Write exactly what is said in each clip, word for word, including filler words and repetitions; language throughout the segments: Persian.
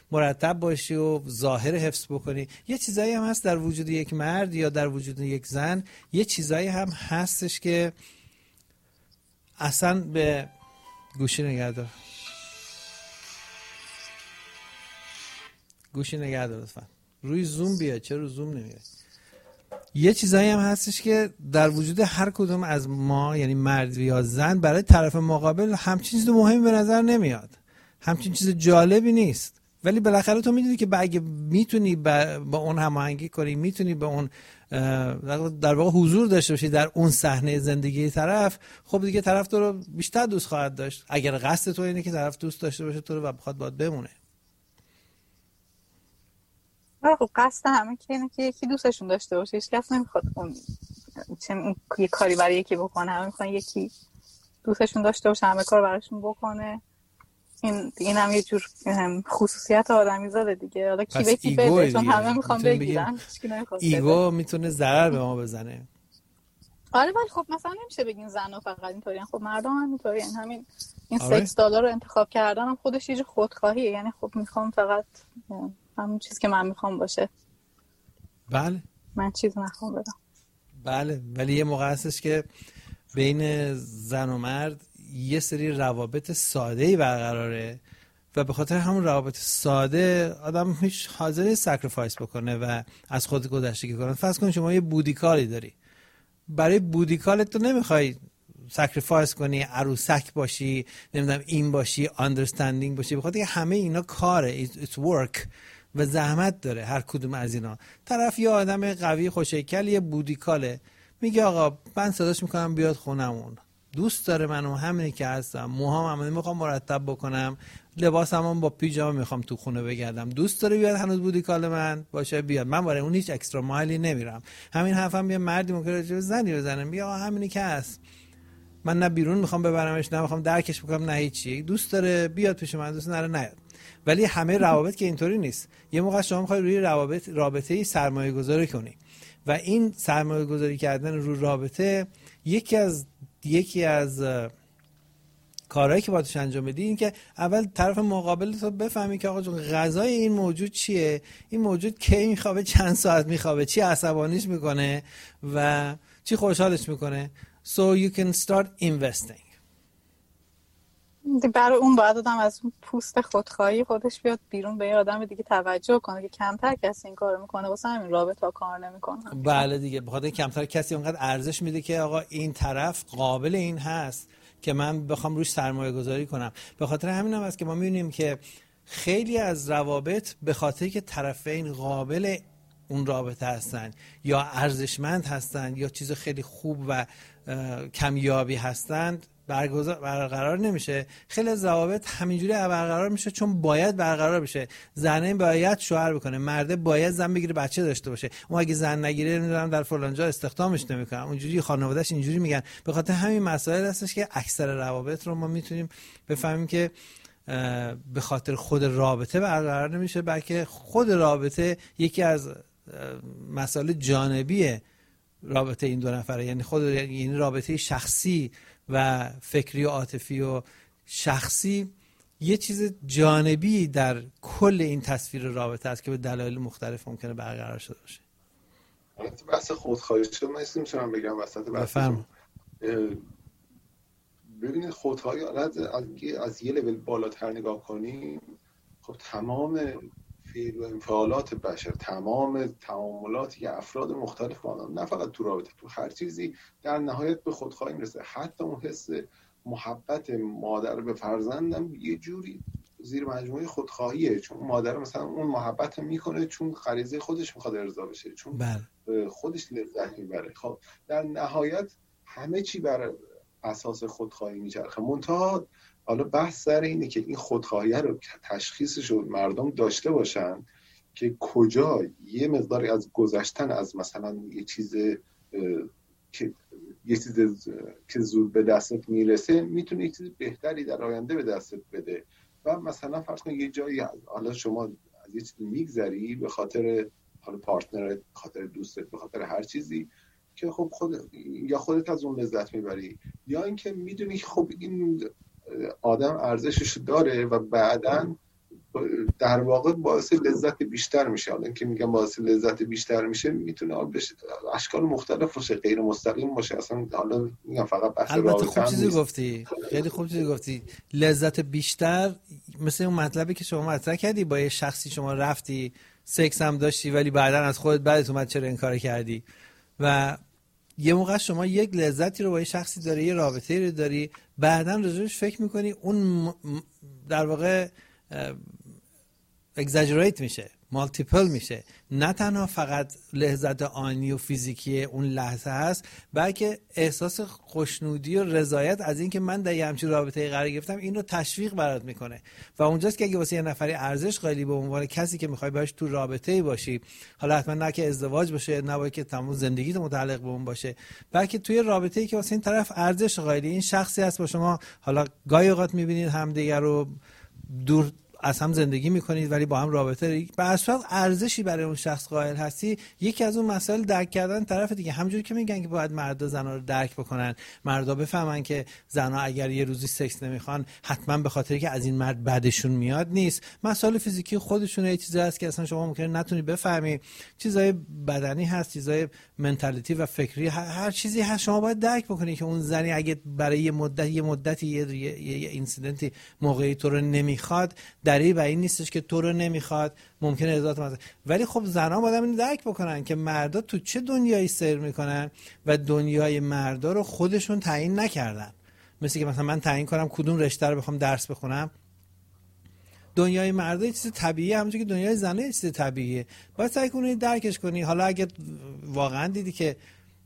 مرتب باشی و ظاهر حفظ بکنی. یه چیزایی هم هست در وجود یک مرد یا در وجود یک زن، یه چیزایی هم هستش که اصلا به گوشی نگه دار گوشی نگه دار لطفا. روی زوم بیاد، چرا رو زوم نمیاد؟ یه چیزایی هم هستش که در وجود هر کدوم از ما، یعنی مرد یا زن، برای طرف مقابل همچین چیز مهمی به نظر نمیاد، همچین چیز جالبی نیست، ولی بالاخره تو میدونی که اگه میتونی با اون هماهنگی کنی، میتونی به اون در واقع حضور داشته باشی در اون صحنه زندگی طرف، خب دیگه طرف تو رو بیشتر دوست خواهد داشت، اگر قصد تو اینه که طرف دوست داشته باشه تو رو و بخواد باید بمونه. خب قصد همه که اینه که یکی دوستشون داشته باشه، هیچ کس نمیخواد اون چه یه کاری برای یکی بکنه، همه میخوان یکی دوستشون داشته باشه، همه کار براشون بکنه. این این هم یه جور خصوصیت آدمی زاده دیگه. حالا کی به کی بده، چون همه میخوان بگیرن، هیچکی نمیخواد. ایگو میتونه ضرر به ما بزنه. آره ولی خب مثلا نمیشه بگین زنا فقط اینطوریه، خب مردم هم اینطوریه. همین این آره؟ سکس دلار رو انتخاب کردن هم خودش یه جور خودخواهیه، یعنی خب میخوام فقط همون چیزی که من میخوام باشه. بله من چیز نخوام بدم. بله، ولی یه موقع هستش که بین زن و مرد یه سری روابط ساده‌ای برقراره و به خاطر همون روابط ساده آدم هیچ حاضر نیست سکریفایس بکنه و از خود گذشتگی کنه. فرض کن شما یه بودیکالی داری، برای بودیکالت تو نمیخوای سکریفایس کنی، عروسک باشی، نمیدونم این باشی، آندرستندینگ باشی، به خاطر همه اینا کاره، it's work و زحمت داره. هر کدوم از اینا طرف یه آدم قوی خوش‌هیکل یه بودیکاله، میگه آقا من صداش میکنم بیاد خونمون، دوست داره منو همینی که هستم، موهام هم میخوام مرتب بکنم، لباسم هم با پیژامه میخوام تو خونه بگردم، دوست داره بیاد هنوز بودیکال من باشه بیاد، من برای اون هیچ اکسترا مایلی نمیرم. همین حرفم یه مردی ممکنه راجع به زنی بزنه، میگه آقا همینی که هست، من نه بیرون میخوام ببرمش، نه میخوام درکش بکنم، نه هیچی، دوست داره بیاد پیش من، دوست نره نیاد. ولی همه روابط که اینطوری نیست. یه موقع شما میخوای روی روابط رابطه‌ای سرمایه گذاری کنی و این سرمایه گذاری کردن روی رابطه یکی از یکی از کارهایی که باید انجام بدی این که اول طرف مقابل تو بفهمی که آقا جون غذای این موجود چیه، این موجود کی میخوابه، چند ساعت میخوابه، چی عصبانیش میکنه و چی خوشحالش میکنه. So you can start investing. برای اون باید آدم از اون پوست خودخواهی خودش بیاد بیرون، به یه آدم دیگه توجه کنه که کمتر کسی این کارو میکنه، واسه همین رابطه کار نمیکنه. بله دیگه، بخاطر کمتر کسی اونقدر ارزش میده که آقا این طرف قابل این هست که من بخوام روش سرمایه گذاری کنم. به خاطر همین هم هست که ما میبینیم که خیلی از روابط به خاطر که طرفین قابل اون رابطه هستن یا ارزشمند هستن یا چیز خیلی خوب و کمیابی هستند برقرار نمیشه. خیلی از روابط همینجوری برقرار میشه چون باید برقرار بشه. زنه باید شوهر بکنه، مرده باید زن بگیره بچه داشته باشه. اون اگه زن نگیره نمیدونم در فلان جا استخدامش نمیکنن، اونجوری خانواده‌اش اینجوری میگن. به خاطر همین مسائل هستش که اکثر روابط رو ما میتونیم بفهمیم که به خاطر خود رابطه برقرار نمیشه، بلکه خود رابطه یکی از مسائل جانبی رابطه این دو نفره، یعنی خود یعنی رابطه شخصی و فکری و عاطفی و شخصی یه چیز جانبی در کل این تصویر رابطه است که به دلایل مختلف ممکنه برقرار شده باشه. بحث خودخواهی شد، من اسم میتونم بگم وسط بحث. ببینید خودخواهی از از یه لول بالاتر نگاه کنیم، خب تمام فعل و انفعالات بشر، تمام تعاملاتی که افراد مختلف با نه فقط تو رابطه، تو هر چیزی در نهایت به خودخواهی میرسه. حتی اون حس محبت مادر به فرزندم یه جوری زیر مجموعه خودخواهیه، چون مادر مثلا اون محبت میکنه چون غریزه خودش میخواد ارضا بشه، چون بله. خودش لذت میبره. خب در نهایت همه چی بر اساس خودخواهی میچرخه. منتها حالا بحث سر اینه که این خودخواهی رو تشخیصش رو مردم داشته باشن که کجا یه مقداری از گذشتن از مثلا یه چیز که یه چیز که زود به دستت میرسه میتونه یه چیز بهتری در آینده به دستت بده. و مثلا فرض کن یه جایی حالا شما از یه چیزی میگذری به خاطر حالا پارتنرت، به خاطر دوستت، به خاطر هر چیزی که خب خود یا خودت از اون لذت میبری یا اینکه میدونی خب این آدم ارزشش داره و بعداً در واقع باعث لذت بیشتر میشه. حالا اینکه میگم باعث لذت بیشتر میشه میتونه بشه اشکال مختلف باشه، غیر مستقیم باشه، اصلا حالا میگم فقط بحث رابطه. البته خوب چیزی گفتی، خیلی خوب چیزی گفتی. لذت بیشتر مثل اون مطلبی که شما مطرح کردی، با یه شخصی شما رفتی سکس هم داشتی ولی بعداً از خودت بعدت اومد چرا این کارو کردی، و یه موقع شما یک لذتی رو با یه شخصی داری، یه رابطه‌ای رو داری، بعداً راجعش فکر میکنی اون در واقع اگزاجریت میشه، مالتیپل میشه، نه تنها فقط لذت آنی و فیزیکی اون لحظه هست، بلکه احساس خوشنودی و رضایت از اینکه من در یه همچین رابطه‌ای قرار گرفتم این رو تشویق برات میکنه. و اونجاست که اگه واسه یه نفری ارزش قائلی به عنوان کسی که میخوای باهاش تو رابطه‌ای باشی، حالا حتما نه که ازدواج باشه، نه باید که تمام زندگیت متعلق به اون باشه، بلکه توی رابطه‌ای که واسه این طرف ارزش قائلی، این شخصی هست با شما حالا گاهی اوقات میبینید همدیگه رو دور از هم زندگی میکنید ولی با هم رابطه، به اصل ارزشی برای اون شخص قائل هستی. یکی از اون مسائل درک کردن طرف دیگه. همونجوری که میگن که باید مردا زنا رو درک بکنن، مردا بفهمن که زنا اگر یه روزی سکس نمیخوان حتما به خاطر که از این مرد بعدشون میاد نیست، مسائل فیزیکی خودشونه، یه چیزی هست که اصلا شما ممکنه نتونی بفهمی، چیزای بدنی هست، چیزای منتالیتی و فکری، هر چیزی هست شما باید درک بکنی که اون زنی اگه برای یه مدت یه مدتی یه, یه،, یه اینسیدنتی موقعی تو رو نمیخواد، دلیل این نیستش که تو رو نمیخواد، ممکنه ازات مثلا. ولی خب زنان باید اینو درک بکنن که مردا تو چه دنیایی سیر میکنن و دنیای مردا رو خودشون تعیین نکردن. مثل که مثلا من تعیین کنم کدوم رشته رو بخوام درس بخونم، دنیای مردا یه چیز طبیعیه، همونجوری که دنیای زنه یه چیز طبیعیه. باید سعی کنی درکش کنی. حالا اگه واقعا دیدی که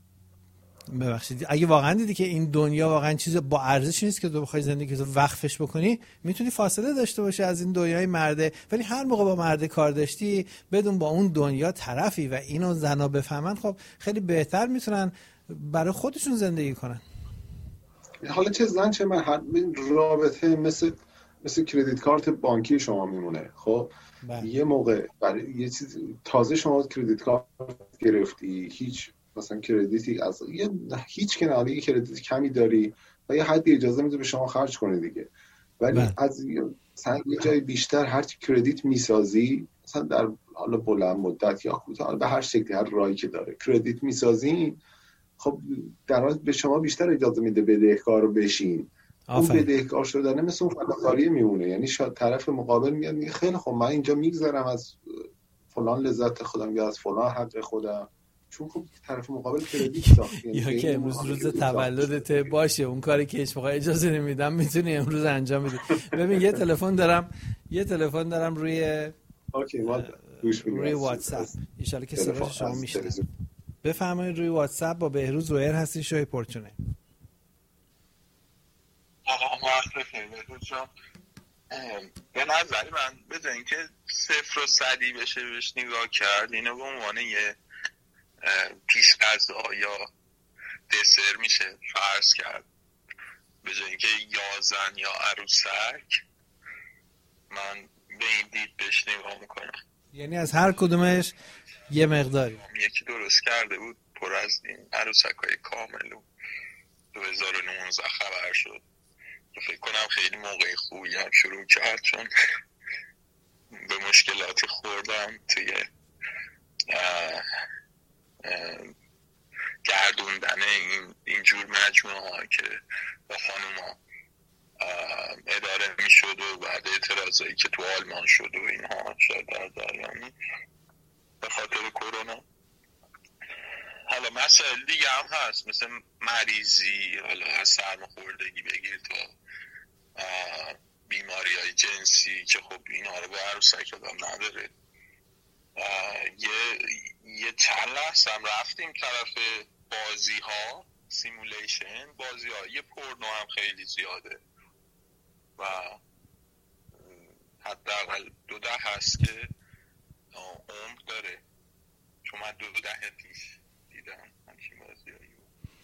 ببخشید اگه واقعا دیدی که این دنیا واقعا چیز با ارزش نیست که تو بخوای زندگی تو وقفش بکنی، میتونی فاصله داشته باشی از این دنیای مرده. ولی هر موقع با مرده کار داشتی بدون با اون دنیا طرفی و اینو زنا بفهمن، خب خیلی بهتر میتونن برای خودشون زندگی کنن. حالا چه زن چه مرد، رابطه مثل مثل کردیت کارت بانکی شما میمونه. خب بله. یه موقع برای یه چیز تازه شما کردیت کارت گرفتی، هیچ مثلا کردیتی از یه هیچ کناری یه کردیت کمی داری و یه حدی اجازه میده به شما خرج کنی دیگه. ولی بله. از مثلا یه جای بیشتر هر چی کردیت میسازی، مثلا در حالا بلند مدت یا کوتاه به هر شکلی، هر راهی که داره کردیت میسازی، خب در حال به شما بیشتر اجازه میده بدهکار رو بشین. اون بدهکار شدنه مثل اون فداکاری میمونه. یعنی شاید طرف مقابل میاد میگه خیلی خب من اینجا میگذرم از فلان لذت خودم یا از فلان حق خودم، چون خب طرف مقابل کردیت ساخت. یا که امروز روز تولدت باشه، اون کاری که هیچ موقع اجازه نمیدم میتونی امروز انجام بدی. ببین یه تلفن دارم یه تلفن دارم روی اوکی ما گوش میدم روی واتساپ، ان شاء الله که صدای شما میشنوه. بفرمایید روی واتساپ با بهروز رویر هستی، شوی پورچونه. آقا معرفه بهروز جان، به نظر من بذار اینکه صفر و صدی بشه بهش نگاه کرد، اینو به عنوان یه پیش غذا یا دسر میشه فرض کرد، به جای اینکه یا زن یا عروسک. من به این دید بهش نگاه میکنم، یعنی از هر کدومش یه مقداری. یکی درست کرده بود پر از این عروسک های کامل و دو هزار و نوزده خبر شد. فکر کنم خیلی موقع خوبی هم شروع کرد، چون به مشکلاتی خوردم توی اه اه گردوندن این اینجور مجموعه ها که با خانوما اداره می شد و بعد اعتراضایی که تو آلمان شد و اینها شاید در دریانی به خاطر کرونا. حالا مسائل دیگه هم هست مثل مریضی، حالا از سرماخوردگی بگیر تا بیماری های جنسی که خب اینها رو با عروسک آدم نداره. یه یه چند لحظه هم رفتیم طرف بازی ها، سیمولیشن بازی ها، یه پورنو هم خیلی زیاده و حداقل دو ده هست که عمر داره، چون من دو ده پیش دیدم همچین بازی هایی.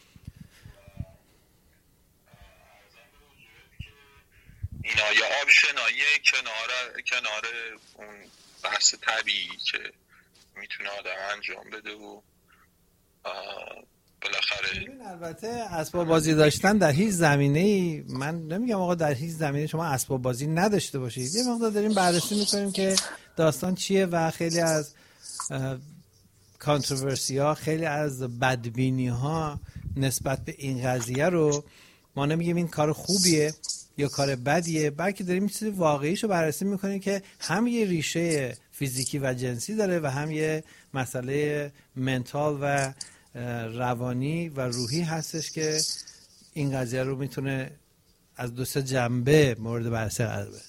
اینا یا آبشنایی کنار کنار اون بحث طبیعی که میتونه آدم انجام بده و بالاخره. البته اسباب بازی داشتن در هیچ زمینه‌ای، من نمیگم آقا در هیچ زمینه شما اسباب بازی نداشته باشید، یه مقدار داریم بررسی میکنیم که داستان چیه و خیلی از کانتروورسی ها، خیلی از بدبینی ها نسبت به این قضیه رو ما نمیگیم این کار خوبیه یا کار بدیه، بلکه داریم یه چیز واقعیشو بررسی میکنیم که هم یه ریشه فیزیکی و جنسی داره و هم یه مسئله منتال و روانی و روحی هستش که این قضیه رو میتونه از دو سه جنبه مورد بررسی قرار بده.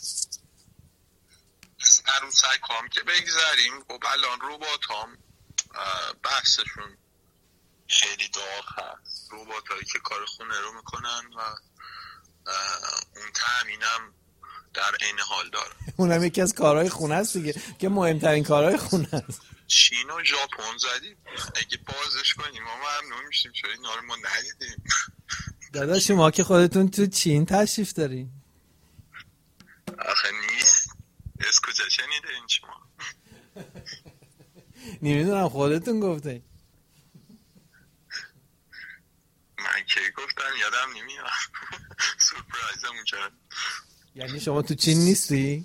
عروسک هم که بگذاریم، خب الان ربات هم بحثشون خیلی داغ هست. ربات هایی که کار خونه رو میکنن و اون تأمینم در این حال داره. اونم یکی از کارهای خونه است دیگه، که مهمترین کارهای خونه است. چین و ژاپن زدیم، اگه بازش کنیم ما ممنون میشیم، چون اینا رو ما ندیدیم. دادا شما که خودتون تو چین تشریف دارین. آخه نیست، از کجا شنیده این شما؟ نمیدونم، خودتون گفته. من که گفتم یادم نمیاد. سورپرایزمون کرد. یعنی شما تو چین نیستی؟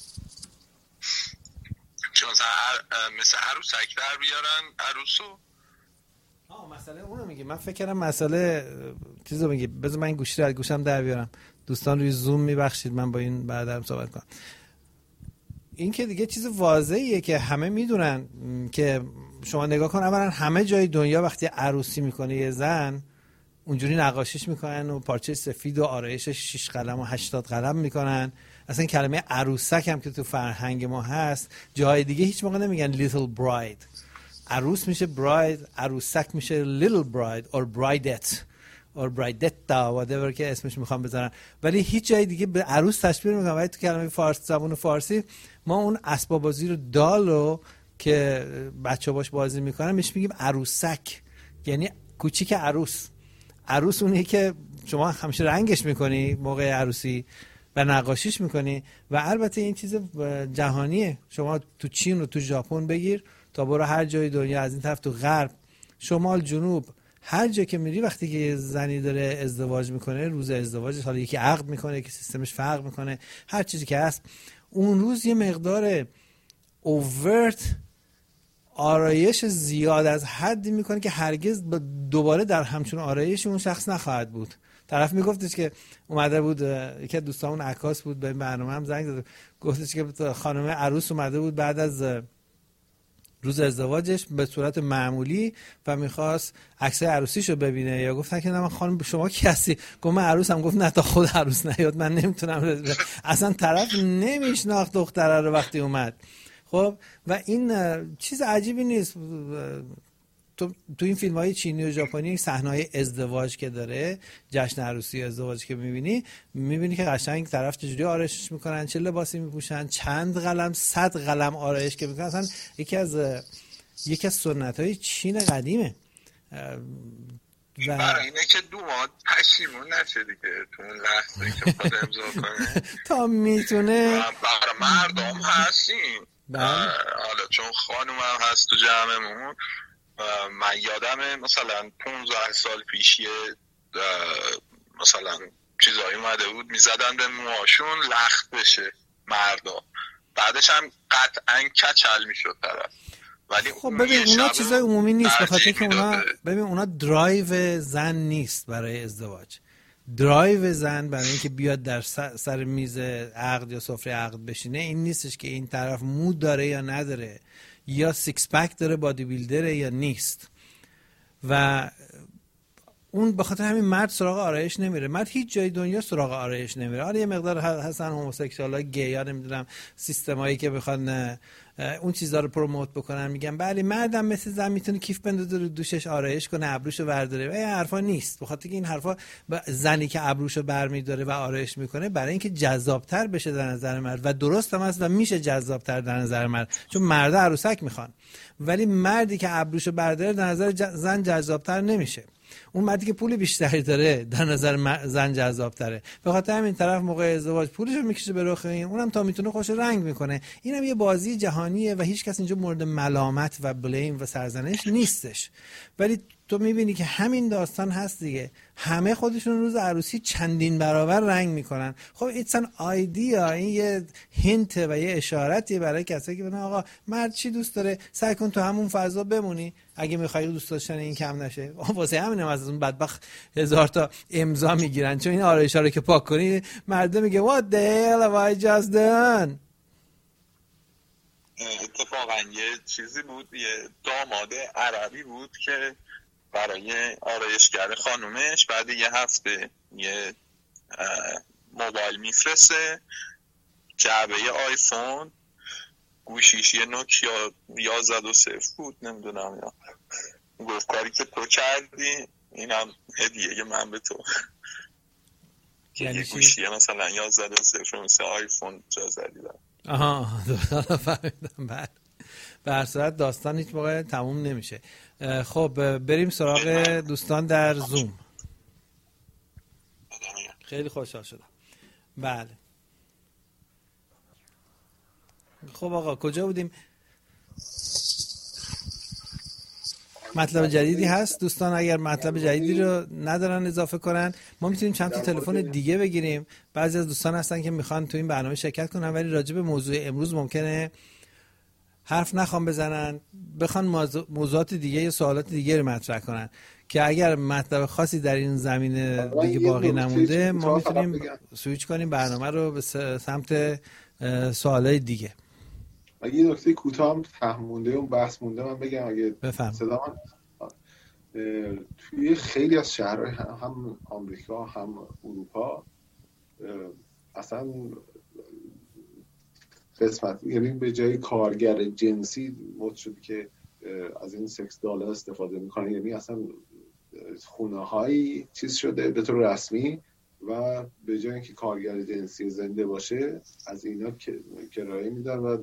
چون مثل عروسک در بیارن عروسو. آه مسئله اونو میگی. من فکر کردم مسئله چیزو میگی. بذار من این گوشی رو از گوشم در بیارم. دوستان روی زوم میبخشید من با این برادرم صحبت کنم. این که دیگه چیز واضحیه که همه میدونن که شما نگاه کن، اولا همه جای دنیا وقتی عروسی میکنه یه زن اونجوری نقاشیش میکنن و پارچه سفید و آرایشش شش قلم و هشتاد قلم میکنن. اصلا کلمه عروسک هم که تو فرهنگ ما هست، جای دیگه هیچ موقع نمیگن little bride. عروس میشه bride، عروسک میشه little bride or bridette or bridetta whatever که اسمش میخوام بذارن، ولی هیچ جای دیگه به عروس تشبیه نمیکنن. ولی تو کلمه فارسی، زبان فارسی، ما اون اسباب بازی رو دال رو که بچه باش بازی میکنن میش میگیم عروسک، یعنی کوچیک عروس. عروس اونیه که شما همیشه رنگش میکنی موقع عروسی و نقاشیش میکنی. و البته این چیز جهانیه، شما تو چین و تو ژاپن بگیر تا برو هر جای دنیا، از این طرف تو غرب، شمال، جنوب، هر جا که میری وقتی که زنی داره ازدواج میکنه، روز ازدواجش، حالا یکی عقد میکنه یکی سیستمش فرق میکنه، هر چیزی که هست، اون روز یه مقدار اوورت آرایش زیاد از حدی میکنه که هرگز دوباره در همچون آرایشی اون شخص نخواهد بود. طرف میگفتش که اومده بود، یکی از دوستامون عکاس بود، به برنامه هم زنگ زد، گفتش که خانم عروس اومده بود بعد از روز ازدواجش به صورت معمولی و میخواست عکسای عروسیشو ببینه. یا گفتن که نه من خانم شما کی هستی؟ گفت من عروسم. گفت نه تا خود عروس نیاد من نمیتونم. اصلا طرف نمیشناخت دختره رو وقتی اومد. خب و این چیز عجیبی نیست. تو تو این فیلم های چینی و ژاپنی صحنه‌های ازدواج که داره، جشن عروسی ازدواج که میبینی، میبینی که قشنگ طرف چجوری آرایشش میکنن، چه لباسی میپوشن، چند قلم، صد قلم آرایش که میکنن. اصلا یکی از یکی از سنت‌های چین قدیمه. و برای اینه که دوماد پشیمون نشه دیگه تو اون لحظه که خود امضا کنه تا میتونه. برای مردم هستیم. حالا چون خانوم هم هست تو جمعمون، من یادمه مثلا پونزده سال پیش مثلا چیزایی اومده بود میزدن به موهاشون لخت بشه مردا، بعدش هم قطعا کچل میشد طرف. ولی خب ببین اونا چیزای عمومی نیست، به خاطر که اونا ببین اونا درایو زن نیست برای ازدواج. درایو زن برای اینکه بیاد در سر میز عقد یا سفره عقد بشینه این نیستش که این طرف مود داره یا نداره، یا سیکس پک داره، بادی بیلدره یا نیست. و اون به خاطر همین مرد سراغ آرایش نمیره. مرد هیچ جای دنیا سراغ آرایش نمیره. آره یه مقدار هستن هوموسکسوال‌ها، گی‌ها، نمیدونم سیستمایی که بخوان اون چیزا رو پروموت بکنن، میگن بله مردم مثل زن میتونه کیف بندازه رو دوشش، آرایش کنه، ابروشو برداره. و این حرفا نیست. به خاطر که این حرفا زنی که ابروشو برمی‌داره و آرایش میکنه برای اینکه جذاب‌تر بشه در نظر مرد، و درست هم است و میشه جذاب‌تر در نظر مرد، چون مرد عروسک میخوان. ولی مردی که ابروشو برداره در نظر زن جذاب‌تر نمیشه. اون مردی که پول بیشتری داره در نظر زن جذاب‌تره. به خاطر همین طرف موقع ازدواج پولشو میکشه به رخ این، اونم تا میتونه خوش رنگ میکنه. اینم یه بازی جهانیه و هیچ کس اینجا مورد ملامت و بلیم و سرزنش نیستش. ولی تو میبینی که همین داستان هست دیگه، همه خودشون روز عروسی چندین برابر رنگ میکنن. خب ایتس ان آیدیا، این یه هینت و یه اشارتی برای کسایی که بگن آقا مرد چی دوست داره، سعی کن تو همون فضا بمونی اگه میخوای دوست داشتن این کم نشه. واسه همینم از اون بدبخت هزار تا امضا میگیرن، چون این آرایشا رو که پاک کنی مرد میگه what the hell have I just done. اتفاقا یه چیزی بود، یه داماد عربی بود که برای آرایشگر خانومش بعد یه هفته یه موبایل میفرسته، جعبه آیفون، گوشیش یه نوکیا یازده و صفر بود نمیدونم، یا گفت کاری که تو کردی اینم هدیه من به تو. یه گوشیه مثلا یازده و صفر مثل آیفون جا زدی دارم. آها دوستان فهمیدم. بعد به هر صورت داستان هیچ موقع تموم نمیشه. خب بریم سراغ دوستان در زوم. خیلی خوشحال شدم. بله خب آقا کجا بودیم؟ مطلب جدیدی هست دوستان؟ اگر مطلب جدیدی رو ندارن اضافه کنن ما میتونیم چند تا تلفن دیگه بگیریم. بعضی از دوستان هستن که میخوان تو این برنامه شرکت کنن ولی راجع به موضوع امروز ممکنه حرف نخوام بزنن، بخوان موضوعات دیگه یا سوالات دیگه رو مطرح کنن که اگر مطلب خاصی در این زمینه دیگه باقی نمونده ما میتونیم سویچ کنیم برنامه رو به سمت سوالای دیگه. اگه یه نکته کوتاه هم ته مونده اون بحث مونده من بگم اگه صدا من توی خیلی از شهرهای هم آمریکا هم اروپا اصلا قسمت یعنی به جای کارگر جنسی مد شده که از این سکس دالر استفاده میکنه، یعنی اصلا خونه هایی چیز شده به طور رسمی و به جای اینکه کارگر جنسی زنده باشه از اینا کرایه میدن و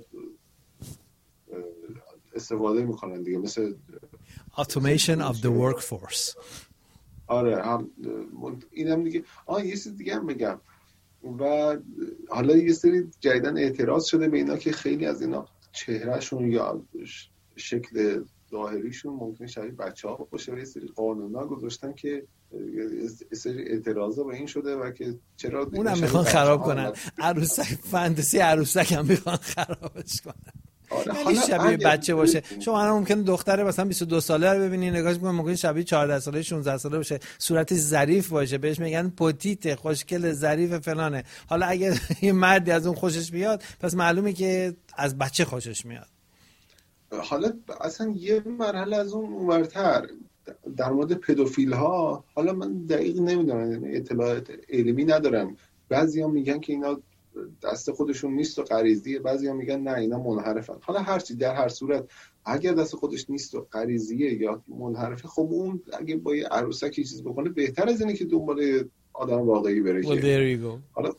استفاده میکنن دیگه، مثل automation of the workforce. آره هم اینم دیگه. آه یه چیز دیگه هم بگم و حالا یه سری جدیدن اعتراض شده به اینا که خیلی از اینا چهرهشون یا شکل ظاهریشون ممکنه شبیه بچه‌ها باشه و یه سری قانونا گذاشتن که یه سری اعتراضا به این شده و که چرا اونم میخوان خراب کنن عروسک، فانتزی عروسک هم میخوان خرابش کنن. آره شبیه بچه باشه. شما الان ممکنه دختره مثلا بیست و دو ساله رو ببینید نگاهش میکنه ممکنه شبیه چهارده ساله شانزده ساله باشه، صورتش ظریف باشه، بهش میگن پوتیت، خوشگل، ظریف، فلانه. حالا اگه یه مردی از اون خوشش بیاد پس معلومه که از بچه خوشش میاد. حالا اصلا یه مرحله از اون اونورتر در مورد پدوفیل ها، حالا من دقیق نمیدونم، اطلاعات علمی ندارم، بعضیا میگن که اینا دست خودشون نیست و غریزیه، بعضیا میگن نه اینا منحرفن. حالا هر چی در هر صورت اگر دست خودش نیست و غریزیه یا منحرفه، خب اون اگه با یه عروسکی چیز بکنه بهتر از اینه که دنبال آدم واقعی بره. well, there you go. حالا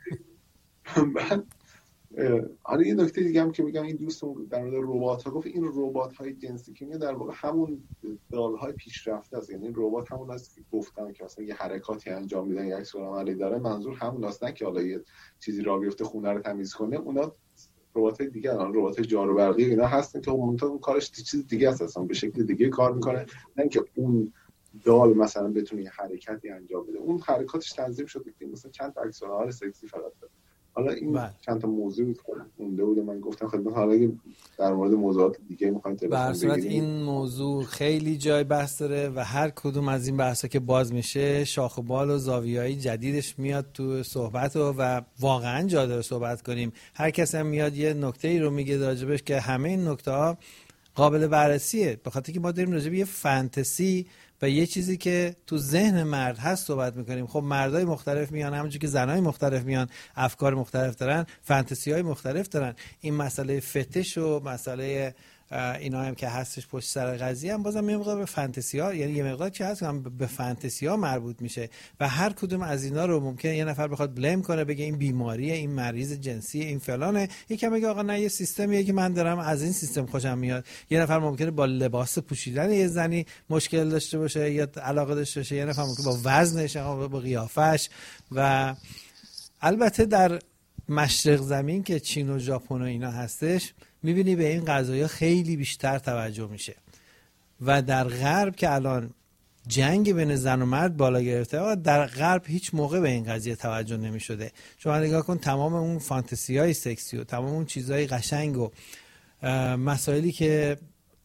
بعد حالا یه نکته دیگه هم که میگم این دوستم در مورد ربات ها گفت، این ربات های جنسی که در واقع همون دال های پیشرفته است، یعنی ربات همون است که گفتم که مثلا یه حرکاتی انجام میدن یک عکس العملی داره، منظور همون است، نه که حالا یه چیزی راه بیفته خونه رو تمیز کنه. اونا ربات های دیگه الان ربات جارو برقی اینا هستن که منتها اون کارش چیز دیگه است، اصلا به شکل دیگه کار میکنه، نه که اون دال مثلا بتونه یه حرکتی انجام بده. اون حرکاتش تنظیم شده که مثلا چند تا عکس العمل سکسی فقط داره. حالا این بله. چند تا موضوع بود مونده بود من گفتم خدمت، حالا اگه در مورد موضوعات دیگه می‌خواید تلفن بگیرید. این موضوع خیلی جای بحث داره و هر کدوم از این بحثا که باز میشه شاخ و بال و زاویه‌های جدیدش میاد تو صحبت و, و واقعا جا داره صحبت کنیم. هر کس هم میاد یه نکته‌ای رو میگه راجبش که همه این نکته‌ها قابل بررسیه، به خاطر که ما داریم راجب یه فانتزی و یه چیزی که تو ذهن مرد هست صحبت میکنیم. خب مردای مختلف میان، همونجوری که زنای مختلف میان، افکار مختلف دارن، فانتزی‌های مختلف دارن. این مسئله فتش و مسئله اینا هم که هستش پشت سر قضیه هم بازم یه مقدار به فانتزی‌ها، یعنی یه مقدار چه هست هم به فانتزی‌ها مربوط میشه و هر کدوم از اینا رو ممکنه یه نفر بخواد بلیم کنه، بگه این بیماریه، این مریض جنسی، این فلانه. یکی میگه آقا نه یه سیستمیه که من دارم از این سیستم خوشم میاد. یه نفر ممکنه با لباس پوشیدن یه زنی مشکل داشته باشه یا علاقه داشته باشه، یه نفر ممکنه با وزنش، با قیافش. و البته در مشرق زمین که چین و ژاپن و اینا هستش میبینی به این قضايا خیلی بیشتر توجه میشه و در غرب که الان جنگ بین زن و مرد بالا گرفته. در غرب هیچ موقع به این قضیه توجه نمی شده. شما نگاه کن تمام اون فانتزی های سکسی و تمام اون چیزهای قشنگ و مسائلی که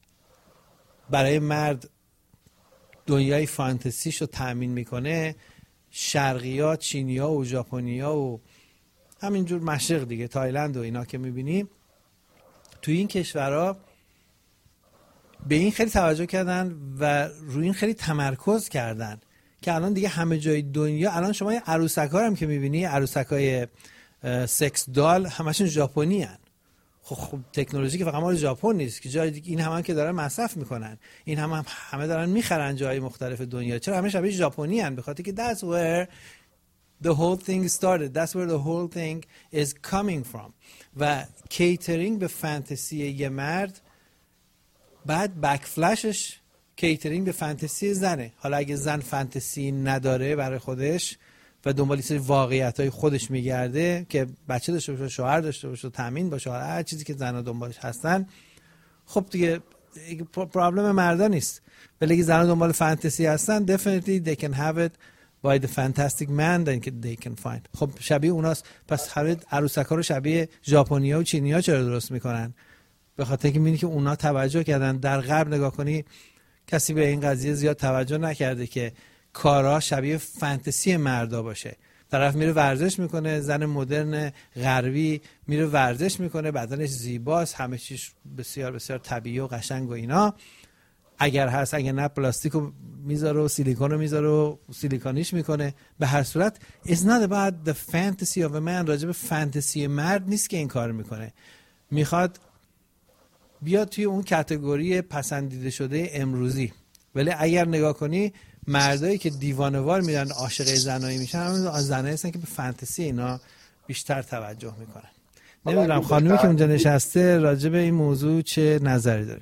برای مرد دنیای فانتزیش رو تأمین میکنه، شرقی‌ها، چینی‌ها و ژاپنی‌ها و همینجور مشرق دیگه، تایلند و اینا که میبینیم، توی این کشورها به این خیلی توجه کردن و روی این خیلی تمرکز کردن که الان دیگه همه جای دنیا، الان شما یه عروسک‌ها هم که میبینی، عروسک‌های سکس دال همشون ژاپنی هن. خب خب تکنولوژی که فقط مال ژاپن نیست که جای این هم, هم که دارن مصرف میکنن، این هم, هم همه دارن میخرن جای مختلف دنیا. چرا همه شبیه ژاپنی هن؟ به خاطر که that's where the whole thing started, that's where the whole thing is coming from. و کیترینگ به فانتزی یه مرد بعد بکفلشش کیترینگ به فانتزی زنه. حالا اگه زن فانتزی نداره برای خودش و دنبال سری واقعیت‌های خودش میگرده که بچه داشته باشه، شوهر داشته باشه، تامین باشه، هر چیزی که زن‌ها دنبالش هستن، خب دیگه پرابلم مردا نیست. ولی اگه زن‌ها دنبال فانتزی هستن definitely they can have it by the fantastic man that they can find. خب شبیه اوناست. پس هر عروسک‌ها رو شبیه ژاپنی‌ها و چینی‌ها چرا درست میکنن؟ به خاطر که می‌بینی که اونا توجه کردن. در غرب نگاه کنی کسی به این قضیه زیاد توجه نکرده که کارا شبیه فانتزی مردا باشه. طرف میره ورزش میکنه، زن مدرن غربی میره ورزش میکنه، بدنش زیباست، همه چیز بسیار بسیار طبیعی و قشنگ و اینا. اگر هست، اگر نه پلاستیکو میذاره و سیلیکونو میذاره و سیلیکونیش میکنه. به هر صورت it's not about the fantasy of a man. راجب فانتزی مرد نیست که این کار میکنه. میخواد بیاد توی اون کاتگوری پسندیده شده امروزی. ولی اگر نگاه کنی مردایی که دیوانه‌وار میرن عاشق زنایی میشن، همون زنایی هستن که به فانتزی اینا بیشتر توجه میکنن. نمیدونم خانومی که اونجا نشسته راجع به این موضوع چه نظری داره؟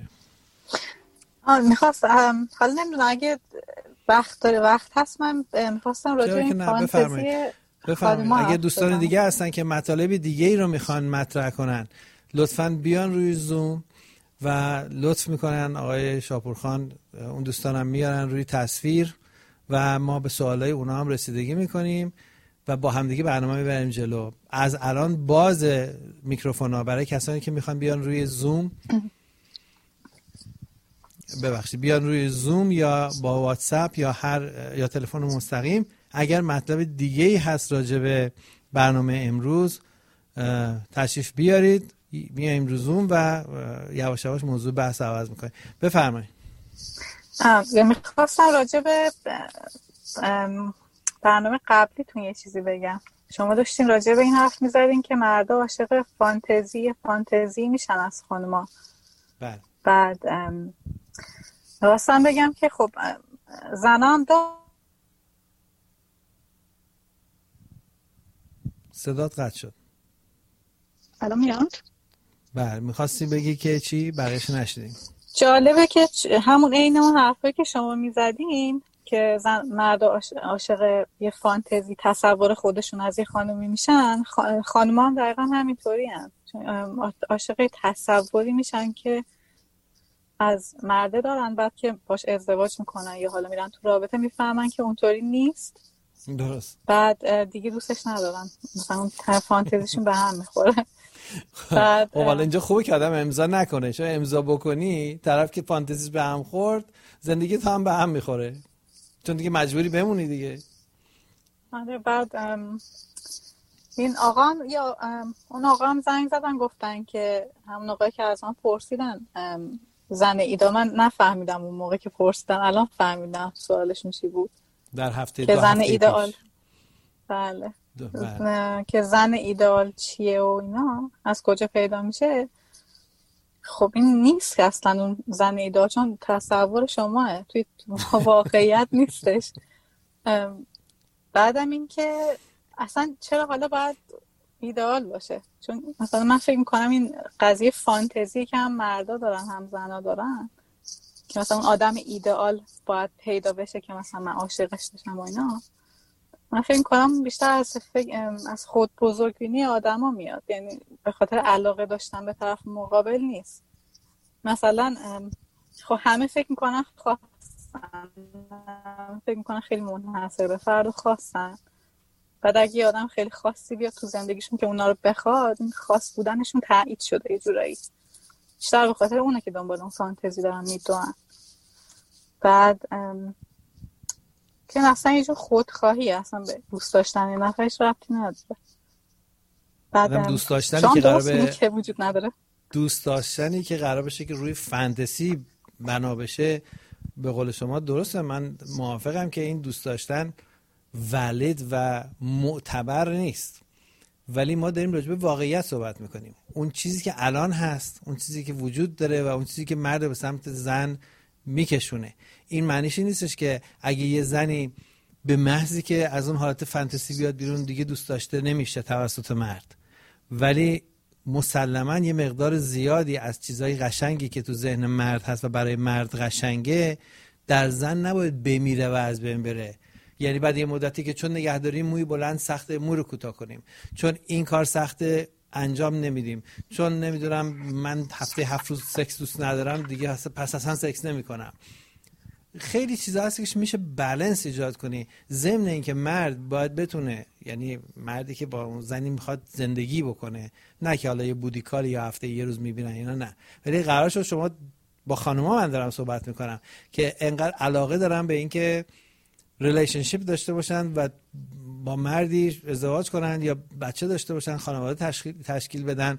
میخواست حالا نمیدونم اگه وقت داره، وقت هست، من میخواستم راجع به این فانتزی بفرمایید. اگه دوستان دیگه هستن که مطالب دیگه ای رو میخوان مطرح کنن، لطفاً بیان روی زوم و لطف میکنن آقای شاپورخان اون دوستانم میارن روی تصویر و ما به سوالای اونا هم رسیدگی میکنیم و با همدیگه برنامه میبریم جلو. از الان باز میکروفونا برای کسانی که میخوان بیان روی زوم ببخشید بیان روی زوم یا با واتساپ یا هر یا تلفن مستقیم. اگر مطلب دیگه ای هست راجع به برنامه امروز تشریف بیارید، میایم رو زوم و یواش یواش موضوع بحث عوض میکنیم. بفرمایید. میخواستم راجع به برنامه قبلیتون یه چیزی بگم. شما داشتین راجع به این حرف میزدین که مردا عاشق فانتزی فانتزی میشن از خانوما. بله. بعد میخواستم بگم که خب زنان دو صدات قطع شد. الان میاد؟ بله. میخواستی بگی که چی؟ بقیه‌اش نشدیم. جالبه که همون عین اون حرفایی که شما میزدین که زن مردا عاشق یه فانتزی تصور خودشون از یه خانومی میشن، خانوما هم دقیقا همینطوری هن. عاشق تصوری میشن که از مرده دارن، بعد که باش ازدواج میکنن یا حالا میرن تو رابطه میفهمن که اونطوری نیست، درست، بعد دیگه دوستش ندارن، مثلا اون فانتزیشون به هم میخوره. بعد خب حالا اینجا خوبه که آدم امضا نکنه، چون امضا بکنی طرف که فانتزیش به هم خورد زندگی تو هم به هم میخوره، چون دیگه مجبوری بمونی دیگه. آره. بعد این آقا هم یا اون آقا هم زنگ زدن گفتن که همون آقایی که از من پرسیدن زن ایدال، من نفهمیدم اون موقع که پرسیدن، الان فهمیدم سوالشون چی بود. در هفته که دو زن هفته ایدال پیش. بله. بله که زن ایدال چیه و اینا از کجا پیدا میشه. خب این نیست که اصلا اون زن ایدال، چون تصور شماه توی واقعیت نیستش. بعدم این که اصلا چرا حالا باید ایدئال باشه، چون مثلا من فکر میکنم این قضیه فانتزی که هم مردا دارن هم زنا دارن که مثلا اون آدم ایدئال باید پیدا بشه که مثلا من عاشقش بشم و اینا، من فکر میکنم بیشتر از فکر از خود بزرگبینی آدما میاد، یعنی به خاطر علاقه داشتن به طرف مقابل نیست. مثلا خب همه فکر میکنن خواستن هستن فکر میکنن خیلی منحصر به فرد و خاصن. بعد اگه یه آدم خیلی خاصی بیاد تو زندگیشون که اونا رو بخواد، این خاص بودنشون تایید شده یه جورایی. بیشتر به خاطر اونه که دنبال اون فانتزی دارن میدونن. بعد که اصلا یه جور خودخواهی، اصلا به دوست داشتن یه نفرش ربطی نداره. بعد دوست داشتنی که قرار به که وجود نداره، دوست داشتنی که قرار بشه که روی فانتزی بنا بشه، به قول شما درسته. من موافقم که این دوست داشتن ولید و معتبر نیست، ولی ما داریم راجع به واقعیت صحبت میکنیم. اون چیزی که الان هست، اون چیزی که وجود داره و اون چیزی که مرد به سمت زن میکشونه. این معنیش این نیستش که اگه یه زنی به محضی که از اون حالت فانتزی بیاد بیرون دیگه دوست داشته نمیشه توسط مرد، ولی مسلماً یه مقدار زیادی از چیزای قشنگی که تو ذهن مرد هست و برای مرد قشنگه در زن نباید بمیره و از بین بره. یعنی بعد یه مدتی که چون نگهداری موی بلند سخته مو رو کوتاه کنیم، چون این کار سخته انجام نمیدیم، چون نمیدونم من هفته هفت روز سکس دوست ندارم دیگه پس اصلا سکس نمیکنم. خیلی چیزا هست که میشه بالانس ایجاد کنی. ضمن اینکه مرد باید بتونه، یعنی مردی که با اون زنی میخواد زندگی بکنه، نه که حالا یه بودیکال یا هفته یه روز میبینن اینا، نه، ولی قرار شد شما با خانوما من دارم صحبت میکنم که انقدر علاقه دارن به اینکه ریلیشنشیپ داشته باشن و با مردی ازدواج کنن یا بچه داشته باشن، خانواده تشکیل تشکیل بدن،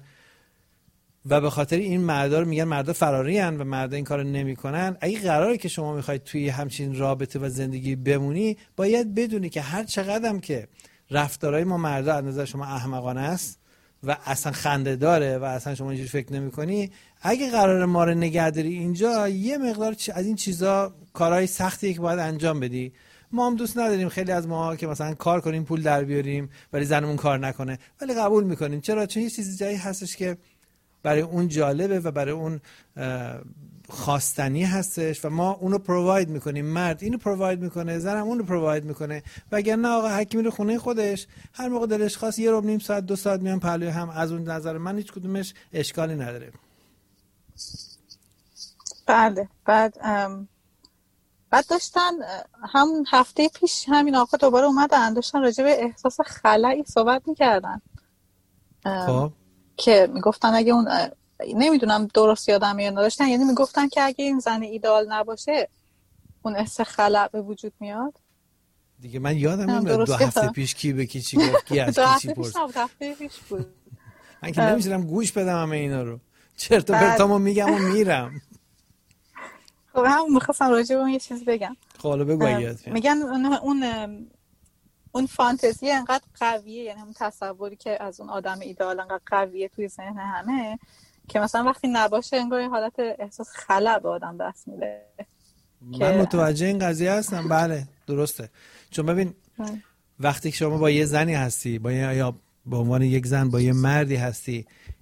و به خاطر این مردا رو میگن مردا فراری ان و مردا این کارو نمیکنن. اگه قراره که شما میخواید توی همچین رابطه و زندگی بمونی، باید بدونی که هر چقدرم که رفتارهای ما مردا از نظر شما احمقانه است و اصلا خنده داره و اصلا شما اینجوری فکر نمیکنی، اگه قراره ما رو نگهداری اینجا، یه مقدار از این چیزا کارهای سختیه که باید انجام بدی. ما هم دوست نداریم خیلی از ما که مثلا کار کنیم پول در بیاریم ولی زنمون کار نکنه، ولی قبول میکنیم. چرا؟ چون یه چیزی جایی هستش که برای اون جالبه و برای اون خواستنی هستش و ما اونو پروواید میکنیم. مرد اینو پروواید میکنه، زنم اونو پروواید میکنه. وگرنه آقا هر کی میره خونه خودش، هر موقع دلش خواست یه ربع نیم ساعت دو ساعت میان پهلوی هم. از اون نظر من هیچ کدومش اشکالی نداره. بله. بعد بعد داشتن همون هفته پیش همین آقا دوباره اومدن داشتن راجع به احساس خلایی صحبت میکردن. خب که میگفتن اگه اون، نمیدونم درست یادم یا نداشتن، یعنی میگفتن که اگه این زن ایدئال نباشه اون احساس خلأ به وجود میاد دیگه. من یادم نمیاد دو هفته پیش کی به کی چی گفت، کی از کی چی پرسید. دو هفته پیش بود. من که نمیشونم گوش بدم همه اینا رو، چرت و پرتامو میگم و میرم. خب همون میخواستم راجع به اون یه چیز بگم. خب حالا بگو اگه میگن اون اون اون فانتزی انقدر قویه، یعنی اون تصوری که از اون آدم ایدئال انقدر قویه توی ذهن همه که مثلا وقتی نباشه انگار یه حالت احساس خلأ به آدم دست میده. من متوجه این قضیه هستم. بله درسته. چون ببین وقتی که شما با یه زنی هستی، با یه، یا به عنوان یک زن با یه مردی هستی،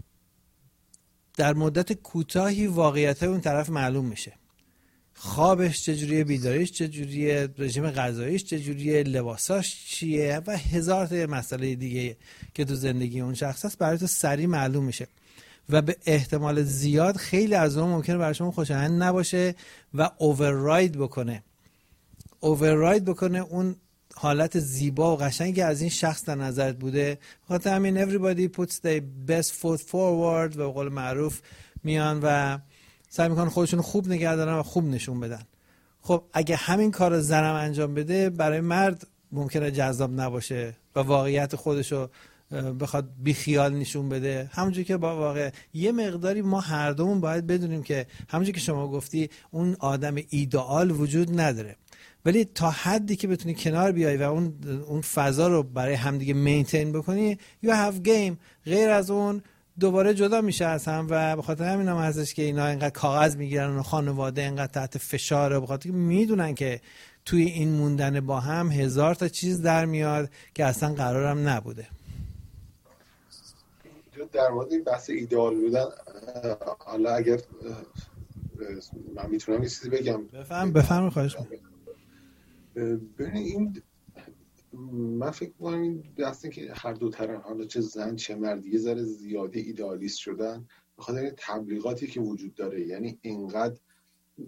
در مدت کوتاهی واقعیت اون طرف معلوم میشه. خوابش چجوریه، بیداریش چجوریه، رژیم غذاییش چجوریه، لباساش چیه و هزار تا مسئله دیگه که تو زندگی اون شخص هست برای تو سریع معلوم میشه و به احتمال زیاد خیلی از اون ممکنه برای شما خوشایند نباشه و اوورراید بکنه اوورراید بکنه اون حالت زیبا و قشنگی از این شخص در نظرت بوده. خاطر همین everybody puts their best foot forward و به قول معروف میان و سعی میکنن خودشون خوب نگه دارن و خوب نشون بدن. خب اگه همین کار رو زنم انجام بده، برای مرد ممکنه جذاب نباشه و واقعیت خودشو بخواد بی خیال نشون بده. همونجوری که با واقع یه مقداری ما هر دومون باید بدونیم که همونجوری که شما گفتی اون آدم ایدئال وجود نداره، ولی تا حدی که بتونی کنار بیای و اون اون فضا رو برای همدیگه مینتین بکنی you have game. غیر از اون دوباره جدا میشه از هم و به خاطر همین هم هستش که اینا اینقدر کاغذ میگیرن و خانواده اینقدر تحت فشاره، به خاطر که میدونن که توی این موندن با هم هزار تا چیز در میاد که اصلا قرارم نبوده. در مورد این بحث ایدئال بودن، حالا اگر من میتونم یه چیزی بگم. بفهم بفهم خواهش می‌کنم. ببین این من فکر می‌کنم این دسته که هر دو طرف، حالا چه زن چه مرد، یه ذره زیاده ایدئالیست شدن به خاطر تبلیغاتی که وجود داره. یعنی اینقدر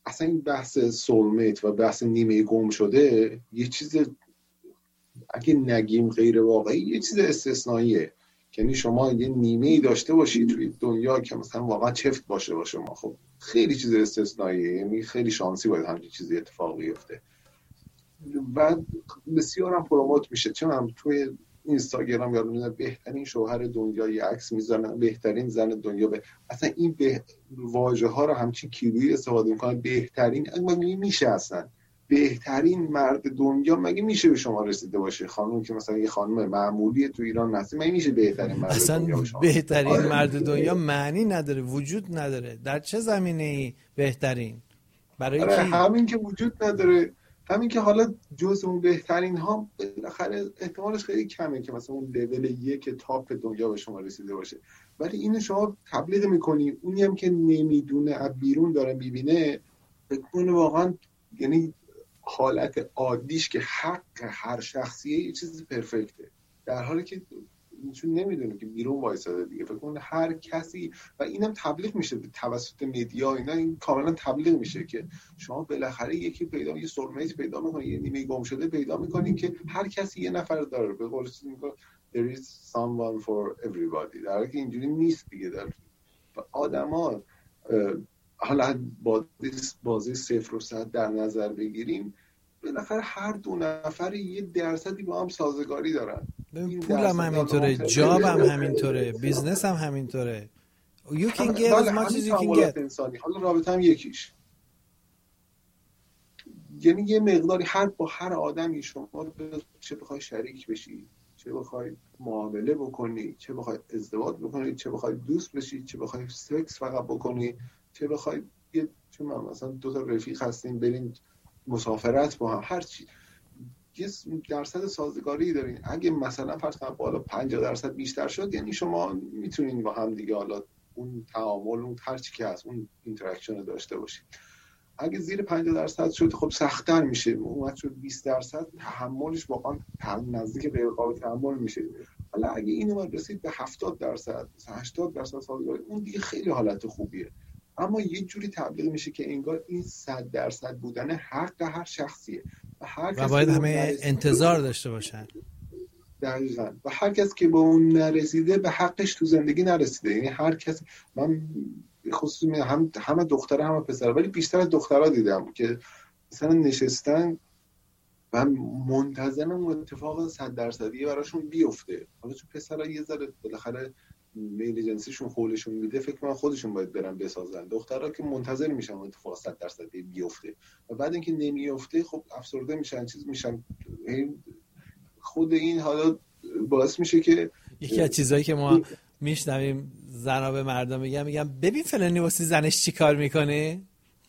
اصلا این بحث سولمیت و بحث نیمه گم شده یه چیز، اگه نگیم غیر واقعی، یه چیز استثنائیه. یعنی شما یه نیمه ای داشته باشید توی دنیا که مثلا واقعا چفت باشه با شما، خب خیلی چیز استثنائیه، یعنی خیلی شانسی باید همچین چیزی اتفاق بیفته و بسیار هم پروموت میشه. چون هم توی اینستاگرام یادم میاد بهترین شوهر دنیا یه عکس میذارن، بهترین زن دنیا، به اصلا این به واژه ها رو همچین کیلویی استفاده میکنن. بهترین مگه میشه؟ اصلا بهترین مرد دنیا مگه میشه به شما رسیده باشه؟ خانم که مثلا یه خانم معمولی تو ایران هستی مگه میشه بهترین مرد اصلا دنیا باشه؟ بهترین آره. مرد دنیا معنی نداره، وجود نداره. در چه زمینه‌ای بهترین؟ برای آره، کی؟ همین که وجود نداره، همین که حالا جز اون بهترین ها بالاخره احتمالش خیلی کمه که مثلا اون لول یک تاپ دنیا به شما رسیده باشه، ولی اینو شما تبلیغ میکنی. اونی هم که نمیدونه از بیرون داره میبینه فکر کنه واقعا یعنی حالت عادیش که حق هر شخصیه یه چیز پرفکته، در حالی که چون نمیدونه که بیرون وایساده دیگه فکر کنه هر کسی. و اینم تبلیغ میشه توسط مدیا، اینا این کاملا تبلیغ میشه که شما بالاخره یکی پیدا، یه سولمیت پیدا میکنی، یه نیمه گم شده پیدا میکنی که هر کسی یه نفر داره. به قول چیزی میگه there is someone for everybody، در حالی که اینجوری نیست دیگه. در آدما حالا بازی صفر و صد در نظر بگیریم، بالاخره هر دو نفر یه درصدی با هم سازگاری دارن. پولم همینطوره، جابم همینطوره، بیزنس هم همینطوره. You can get as much as you can get. انسانی. حالا رابطه هم یکیش، یعنی یه مقداری هر با هر آدمی شما چه بخوای شریک بشی، چه بخوای معامله بکنی، چه بخوای ازدواج بکنی، چه بخوای دوست بشی، چه بخوای سکس فقط بکنی، چه بخوای یه چه مثلا دو تا رفیق هستین برین مسافرت با هم، هر چی یه درصد سازگاری دارین. اگه مثلا فرض کنم بالا پنجاه درصد بیشتر شد، یعنی شما میتونین با هم دیگه حالا اون تعامل، اون هر چی که هست، اون اینتراکشن رو داشته باشید. اگه زیر پنجاه درصد شد خب سخت‌تر میشه. اومد شد بیست درصد، تحملش واقعا نزدیک غیر قابل تحمل میشه. حالا اگه این اومد رسید به هفتاد درصد، هشتاد درصد سازگاری، اون دیگه خیلی حالت خوبیه. اما یه جوری تبلیغ میشه که انگار این صد درصد بودن حق هر شخصیه و هر و باید همه انتظار داشته باشن. دقیقاً. و هر کس که به اون نرسیده به حقش تو زندگی نرسیده. یعنی هر کس، من خصوصی هم همه دختره همه پسر، ولی بیشتر از دخترها دیدم که مثلا نشستن و منتظرن اون اتفاق صد درصدی براشون بیفته. حالا چون پسرها یه ذره بالاخره میل جنسیشون خولشون میده، فکر کنم خودشون باید برن بسازن. دخترها که منتظر میشن اون اتفاق صد درصدی بیفته و بعد اینکه نمیفته خب افسرده میشن، چیز میشن. خود این حالا باعث میشه که یکی از چیزایی که ما میشنویم زنا به مردم میگن میگن ببین فلانی واسه زنش چی کار میکنه.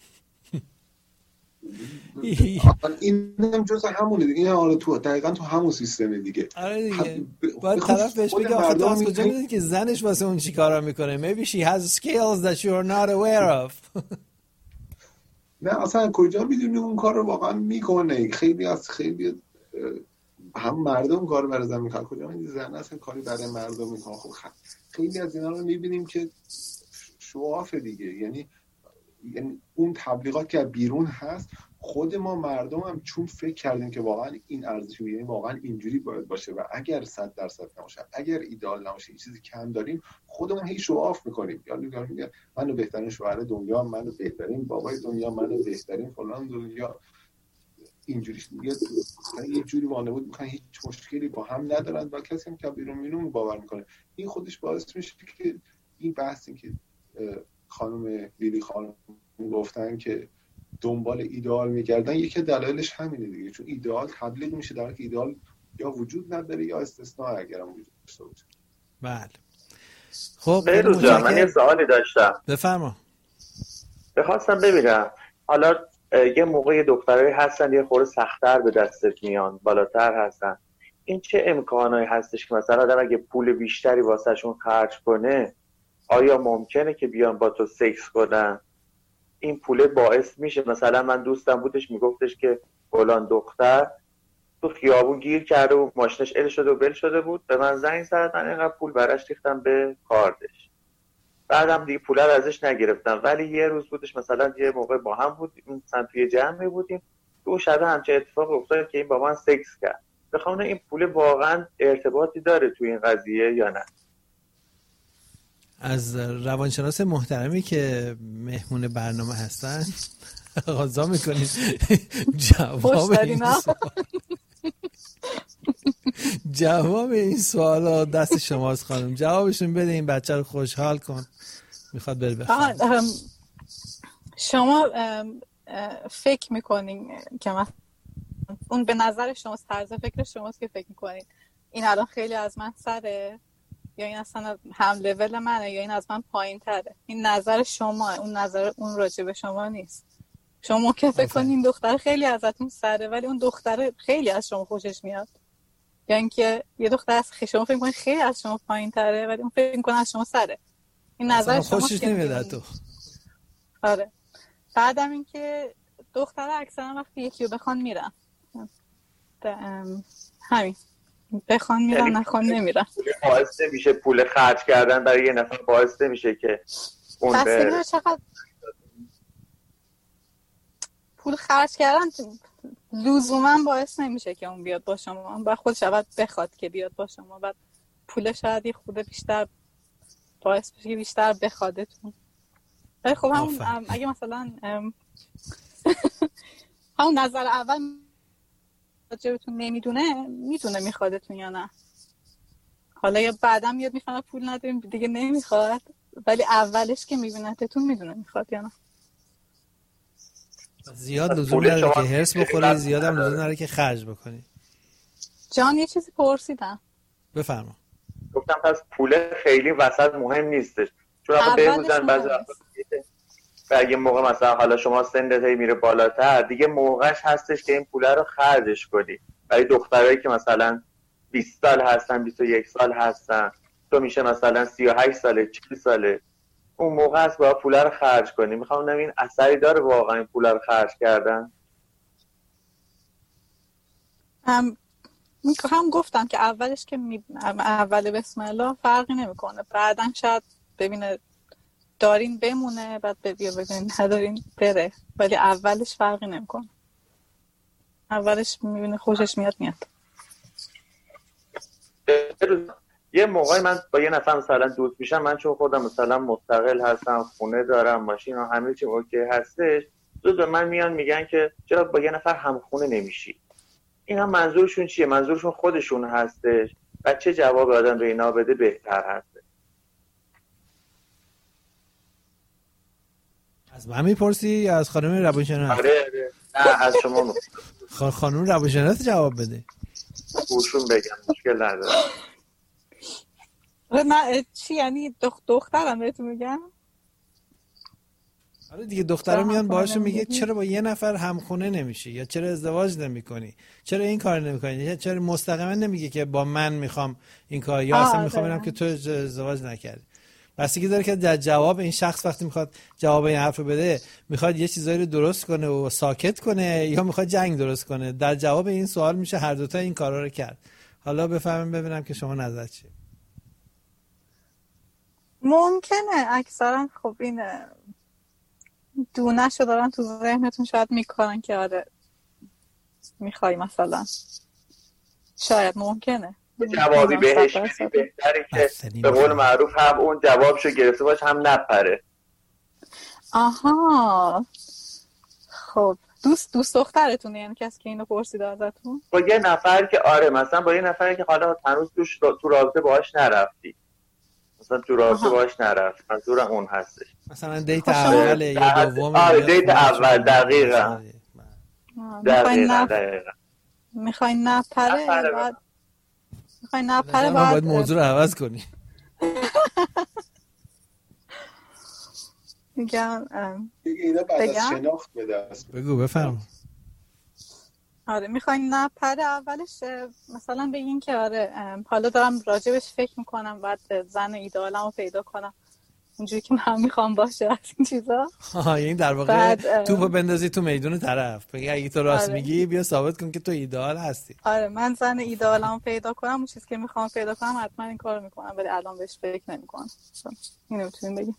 این هم جزء همونه دیگه. این آره تو دقیقاً تو همون سیستم دیگه. آره دیگه. باید طرف بهش بگه آخه تو از کجا میدونی که زنش واسه اون چی کارا میکنه؟ Maybe she has skills that you are not aware of. نه اصلا کجا میدونی اون کار رو واقعا میکنه؟ خیلی از خیلی هم مردم کار برای زن میکنن، کجا میدونی زن اصلا کاری برای مردم میکنه؟ خب خیلی از اینا رو میبینیم که شواف دیگه. یعنی یعنی اون تبلیغات که بیرون هست، خود ما مردم هم چون فکر کردیم که واقعا این ارزش می‌بینیم، واقعا اینجوری باید باشه و اگر صد درصد نباشه، اگر ایدئال نباشه، این چیزی کم داریم، خودمون هی شواف میکنیم. یعنی میگه منو بهترین شوهر دنیا، منو بهترین بابای دنیا، منو بهترین فلان دنیا. اینجوری میگه یه جوری وانمود میکنن هیچ مشکلی با هم ندارن و کسی هم که بیرون میرون باور میکنه. این خودش باعث میشه که این بحثی که خانم لیلی خانم گفتن که دنبال ایدئال میگردن، یکی دلایلش همینه دیگه، چون ایدئال تبلیغ میشه در حالی که ایدئال یا وجود نداره یا استثناء اگر هم وجود داشته باشه. بله. خب بهروز جان، من یه سوالی داشتم. بفرما. بخواستم ببینم حالا یه موقع دخترایی هستن یه خورده سخت‌تر به دستت میان، بالاتر هستن، این چه امکانایی هستش که مثلا آدم اگه پول بیشتری واسهشون خرج کنه، آیا ممکنه که بیان با تو سکس کنن؟ این پول باعث میشه مثلا من دوستم بودش میگفتش که فلان دختر تو خیابون گیر کرده و ماشینش ال شده و بل شده بود، به من زنگ زد، من اینقدر پول براش ریختم به کاردش. بعدم دیگه پول رو ازش نگرفتم. ولی یه روز بودش مثلا یه موقع با هم بود مثلا توی جمعی بودیم، اون شب همچین اتفاق افتاد که این با من سکس کرد. بخوام این پول واقعا ارتباطی داره تو این قضیه یا نه؟ از روانشناس محترمی که مهمون برنامه هستن تقاضا میکنیم جواب این سوال جواب این سوالا دست شماست خانم، جوابشون بده، این بچه رو خوشحال کن، میخواد بره بخواد. شما فکر میکنین که مثلا اون به نظر شما طرز فکر شماست که فکر میکنین این الان خیلی از من سره، یا این اصلا هم لول منه، یا این از من پایین تره؟ این نظر شما، اون نظر اون راجع به شما نیست. شما که فکر کنین این دختر خیلی ازتون سره ولی اون دختر خیلی از شما خوشش میاد، یا اینکه یه دختر از شما فکر میکنین خیلی از شما پایین تره ولی اون فکر میکنه از شما سره. این نظر شما خوشش نمیاد تو. آره. بعدم اینکه دختر اکثرا وقتی یکی رو بخوان میرن، همین بخوان میرن نخوان نمیرن. باعث نمیشه پول خرج کردن برای یه نفر باعث نمیشه که اون به چقدر پول خرج کردن لزوما باعث نمیشه که اون بیاد با شما، بعد خودش اول بخواد که بیاد با شما، بعد پول شاید یه خود بیشتر باعث بشه که بیشتر بخوادتون. ولی خب همون اگه مثلا همون نظر اول راجبتون نمیدونه، میدونه میخوادتون یا نه، حالا یا بعدا میاد میفهمه پول نداریم دیگه نمیخواد، ولی اولش که میبینتتون میدونه میخواد یا نه. زیاد لزوم نداره که هرس بخوری، زیاد هم لزوم نداره که خرج بکنی. جان یه چیزی پرسیدم. بفرما. گفتم پس پول خیلی وسط مهم نیستش، چون آقا بهروزن بعضی وقتا و اگه موقع مثلا حالا شما سنت هی میره بالاتر دیگه موقعش هستش که این پوله رو خرجش کنی. برای دخترایی که مثلا بیست سال هستن، بیست و یک سال هستن، تو میشه مثلا سی و هشت ساله، چهل ساله، اون موقع هست باید پوله رو خرج کنی. میخوام ببینم این اثری داره واقعا این پوله رو خرج کردن؟ هم هم گفتم که اولش که می... اول بسم الله فرقی نمیکنه، بعداً شاید ببینه دارین بمونه بعد بیا ببینین ندارین بره، ولی اولش فرقی نمیکنه. اولش میبینه خوشش میاد میاد. یه موقعی من با یه نفر مثلا دوست میشم، من چون خودم مثلا مستقل هستم، خونه دارم، ماشین و همه چی اوکی هستش، زود به من میان میگن که چرا با یه نفر همخونه نمیشی؟ اینا منظورشون چیه؟ منظورشون خودشون هستش و چه جواب آدم به اینا بده بهتر هست؟ از من میپرسی یا از خانم روانشناس؟ آره آره نه از شما میپرسم. خانم روانشناس جواب بده. گوشون بگم مشکل نداره. نه چی یعنی دخ... دخترم بهتون میگم؟ آره دیگه دخترها میان باهاشون میگه چرا با یه نفر همخونه نمیشی، یا چرا ازدواج نمیکنی، چرا این کار نمیکنی، چرا مستقیما نمیگه که با من میخوام این کار، یا اصلا میخوام ببینم که تو ازدواج نکردی. بستگی داره که در جواب این شخص وقتی میخواد جواب این حرفو بده، میخواد یه چیزایی رو درست کنه و ساکت کنه یا میخواد جنگ درست کنه. در جواب این سوال میشه هر دوتا این کارا رو کرد. حالا بفهمیم ببینم که شما نظر چیه. ممکنه اکثرا خب این دونه‌شو دارن تو ذهنتون شاید میکنن که آره میخوای مثلا، شاید ممکنه جوابی بهش بدی بهتره که به قول معروف هم اون جوابشو گرفته باش هم نپره. آها خب دوست دوست دخترتونه یعنی کسی که اینو پرسیده ازتون؟ با یه نفر که آره مثلا با یه نفری که حالا هنوز توش تو رابطه باهاش نرفتی، مثلا تو رابطه باهاش نرفت، منظورم اون هستش. مثلا دیت اول یا دوم؟ آره دیت اول دقیقاً دقیقاً دقیقاً میخواین نپره بعد میخواین نپره باید موضوع رو عوض کنی. میگم اینا بعد از شناخت به دست بگو بفرما. آره میخواین نپره اولش مثلا بگین که آره حالا دارم راجبش فکر میکنم بعد زن ایدئالمو پیدا کنم، اونجوری که من میخوام باشه از این چیزا. ها یعنی در واقع توپو بندازی تو میدون طرف، بگی اگه تو راست آره. میگی بیا ثابت کن که تو ایدئال هستی. آره من زن ایدئالمو پیدا کنم، اون چیزی که میخوام پیدا کنم حتما این کارو میکنم، ولی الان بهش فکر نمیکنم. اینو میتونیم بگیم.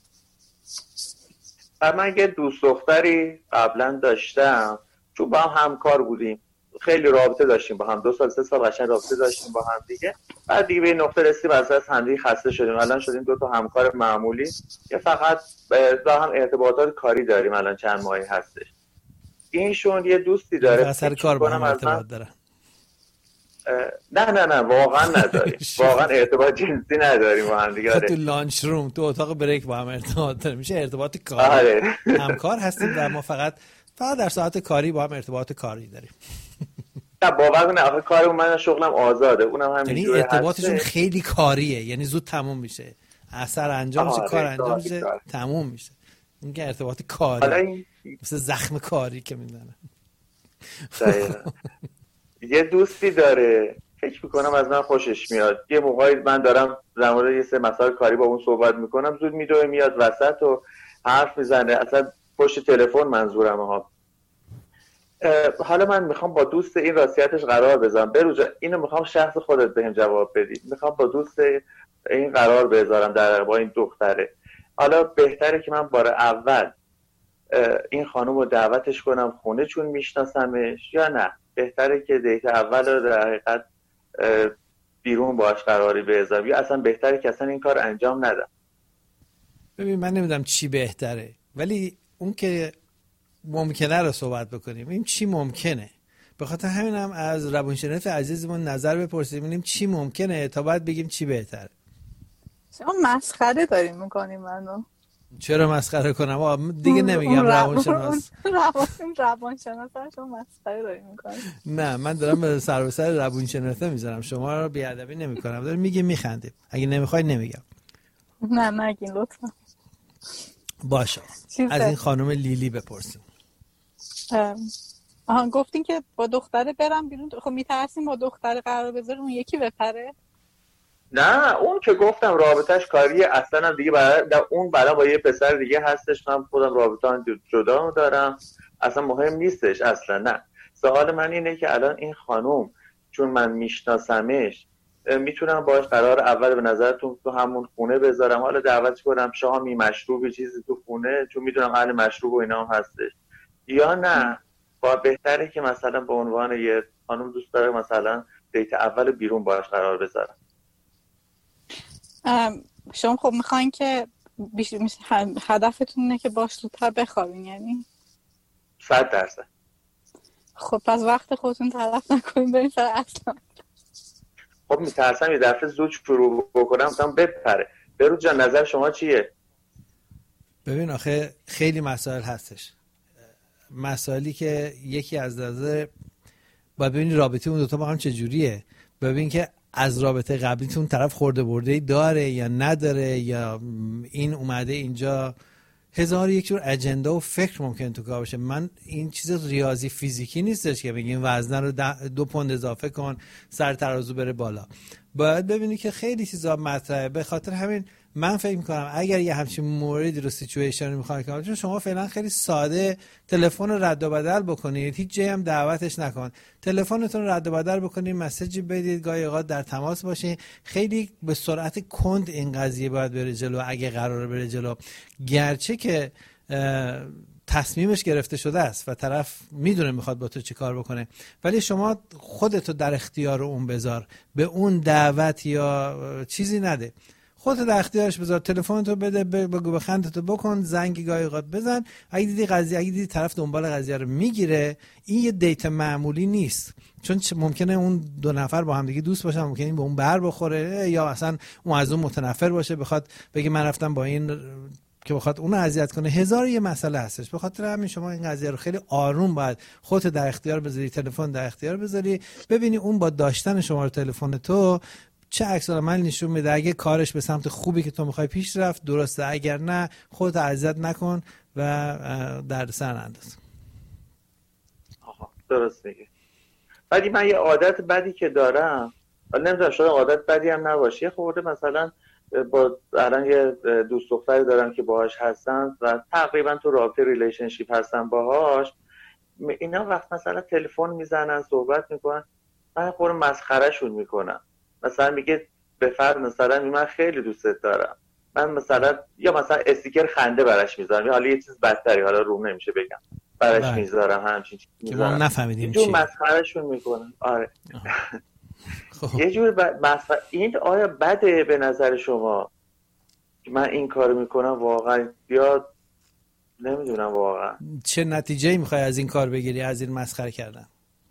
من یه دوست دختری قبلا داشتم، چون با هم همکار بودیم، خیلی رابطه داشتیم با هم، دو سال سه سال قشنگ رابطه داشتیم با هم دیگه. بعد دیگه به نقطه رسیدیم از دست همدیگه خسته شدیم، الان شدیم دو تا همکار معمولی که فقط با هم ارتباطات کاری داریم. الان چند ماهی هستش. اینشون یه دوستی داره اثر کار با هم ارتباط داره. نه نه نه واقعا نداریم، واقعا ارتباط جنسی نداریم با هم دیگه. تو لانچ روم، تو اتاق بریک با هم ارتباط داریم، میشه ارتباط کاری. همکار هستیم و ما فقط فقط در ساعت کاری با هم ارتباط کاری داریم. نه باور کن آخه کارم من شغلم آزاده، اونم همین جوره. یعنی ارتباطشون خیلی کاریه، یعنی زود تموم میشه، اثر انجام میشه، کار انجام میشه، تموم میشه. این که ارتباط کاری این... مثل زخم کاری که میزنه. یه دوستی داره فکر میکنم از من خوشش میاد، یه موقعی من دارم در مورد یه سه مسائل کاری با اون صحبت میکنم، زود میدوه میاد وسط و حرف میزنه، اصلا پشت تلفن منظورم ها. حالا من میخوام با دوست این راستیتش قرار بذارم. بروز اینو میخوام شخص خودت بهم جواب بدی. میخوام با دوست این قرار بذارم در با این دختره. حالا بهتره که من بار اول این خانم رو دعوتش کنم خونه چون میشناسمش، یا نه بهتره که دیت اول رو در حقیقت بیرون باش قراری بذارم، یا اصلا بهتره که اصلا این کار انجام ندم؟ ببین من نمیدونم چی بهتره، ولی اون که ممکنه رو صحبت بکنیم. این چی ممکنه، به خاطر همینم از روانشناس عزیزمون نظر بپرسیم ببینیم چی ممکنه تا بعد بگیم چی بهتره. شما مسخره دارین میکنیم منو. چرا مسخره کنم؟ آه دیگه نمیگم روانشناس. روان روانشناس شما مسخره دارین میکنید. نه من دارم به سر به سر روانشناسه میذارم، شما رو بیادبی نمیکنم، دارم میگیم میخندیم. اگه نمیخوای نمیگم. نه نگین لطفا. باشه از این خانم لیلی بپرسیم. آها گفتین که با دختره برم بیرون، خب میترسیم با دختره قرار بذاریم اون یکی بپره؟ نه اون که گفتم رابطهش کاریه، اصلا دیگه برای اون برای با یه پسر دیگه هستش، من خودم رابطه جدا دارم، اصلا مهم نیستش اصلا. نه سوال من اینه که الان این خانوم چون من میشناسمش میتونم باش قرار اول به نظرتون تو همون خونه بذارم، حالا دعوت کنم شامی مشروبی چیزی تو خونه چون میدونم اهل مشروب و اینا هم هستش، یا نه با بهتره که مثلا به عنوان یه خانوم دوست داره مثلا دیت اول بیرون باش قرار بذارم؟ شما خب میخواین که بیش... هدفتون اینه که باش زودتر بخوابین یعنی؟ صد درصد. خب پس وقت خودتون تلف نکنین برین سر اصلا. خب میترسم یه دفعه زود شروع بکنم مثلا بپره. بروز جان نظر شما چیه؟ ببین آخه خیلی مسائل هستش، مسائلی که یکی از نظر باید ببینی رابطه اون دوتا با هم چجوریه، ببین که از رابطه قبلیتون طرف خورده برده داره یا نداره، یا این اومده اینجا هزار یک جور اجندا و فکر ممکن تو کار باشه. من این چیز ریاضی فیزیکی نیستش که بگیم وزنه رو دو پوند اضافه کن سر ترازو بره بالا. باید ببینی که خیلی چیزا مطرحه. به خاطر همین من فکر میکنم اگر یه همچین موردی رو سیچویشن میخواید که چون شما فعلا خیلی ساده تلفن رو رد و بدل بکنید، هیچ جایی هم دعوتش نکن، تلفنتون رو رد و بدل بکنید، مسیجی بدید، گاهی اوقات در تماس باشین. خیلی به سرعت کند این قضیه باید بره جلو اگه قراره بره جلو، گرچه که تصمیمش گرفته شده است و طرف میدونه میخواد با تو چی کار بکنه، ولی شما خودتو در اختیار اون بذار، به اون دعوت یا چیزی نده، خودت در اختیارش بذار، تلفنتو بده، بگو بخندتو بکن، زنگ گاهی اوقات بزن. اگه دیدی قضیه اگه دیدی طرف دنبال قضیه رو میگیره، این یه دیت معمولی نیست، چون ممکنه اون دو نفر با هم دیگه دوست باشن، ممکنه این به اون بر بخوره، یا اصلا اون از اون متنفر باشه بخواد بگه من رفتم با این که بخواد اونو اذیت کنه. هزار یه مسئله هستش. به خاطر همین شما این قضیه رو خیلی آروم باید خودت در اختیار بذاری، تلفن در اختیار بذاری، ببینی اون با داشتن شماره تلفن تو چه عکس العمل نشون میده. اگه کارش به سمت خوبی که تو میخوای پیش رفت درسته، اگر نه خودت اذیت نکن و درد سر ننداز. آها درست میگی. ولی من یه عادت بدی که دارم، ولی نمیدونم شاید عادت بدی هم نباشه، یه خورده مثلا با الان یه دوست دختری دارم که باهاش هستم و تقریبا تو رابطه ریلیشنشیپ هستم باهاش. اینا وقت مثلا تلفن میزنن صحبت میکنن، من خور مسخرهشون میکنم. مثلا میگه به فرض مثلا من خیلی دوستت دارم، من مثلا یا مثلا استیکر خنده براش میذارم، یا حالا یه چیز بدتری حالا روم نمیشه بگم براش میذارم، همچین چیز میذارم که ما نفهمیدیم چی مسخرهشون میکنن. آره خب. یه جور ب... مسخره. این آیا بده به نظر شما که من این کارو میکنم واقعا، یا نمیدونم واقعا چه نتیجه‌ای میخوای از این کار بگیری، از این مسخره کردن؟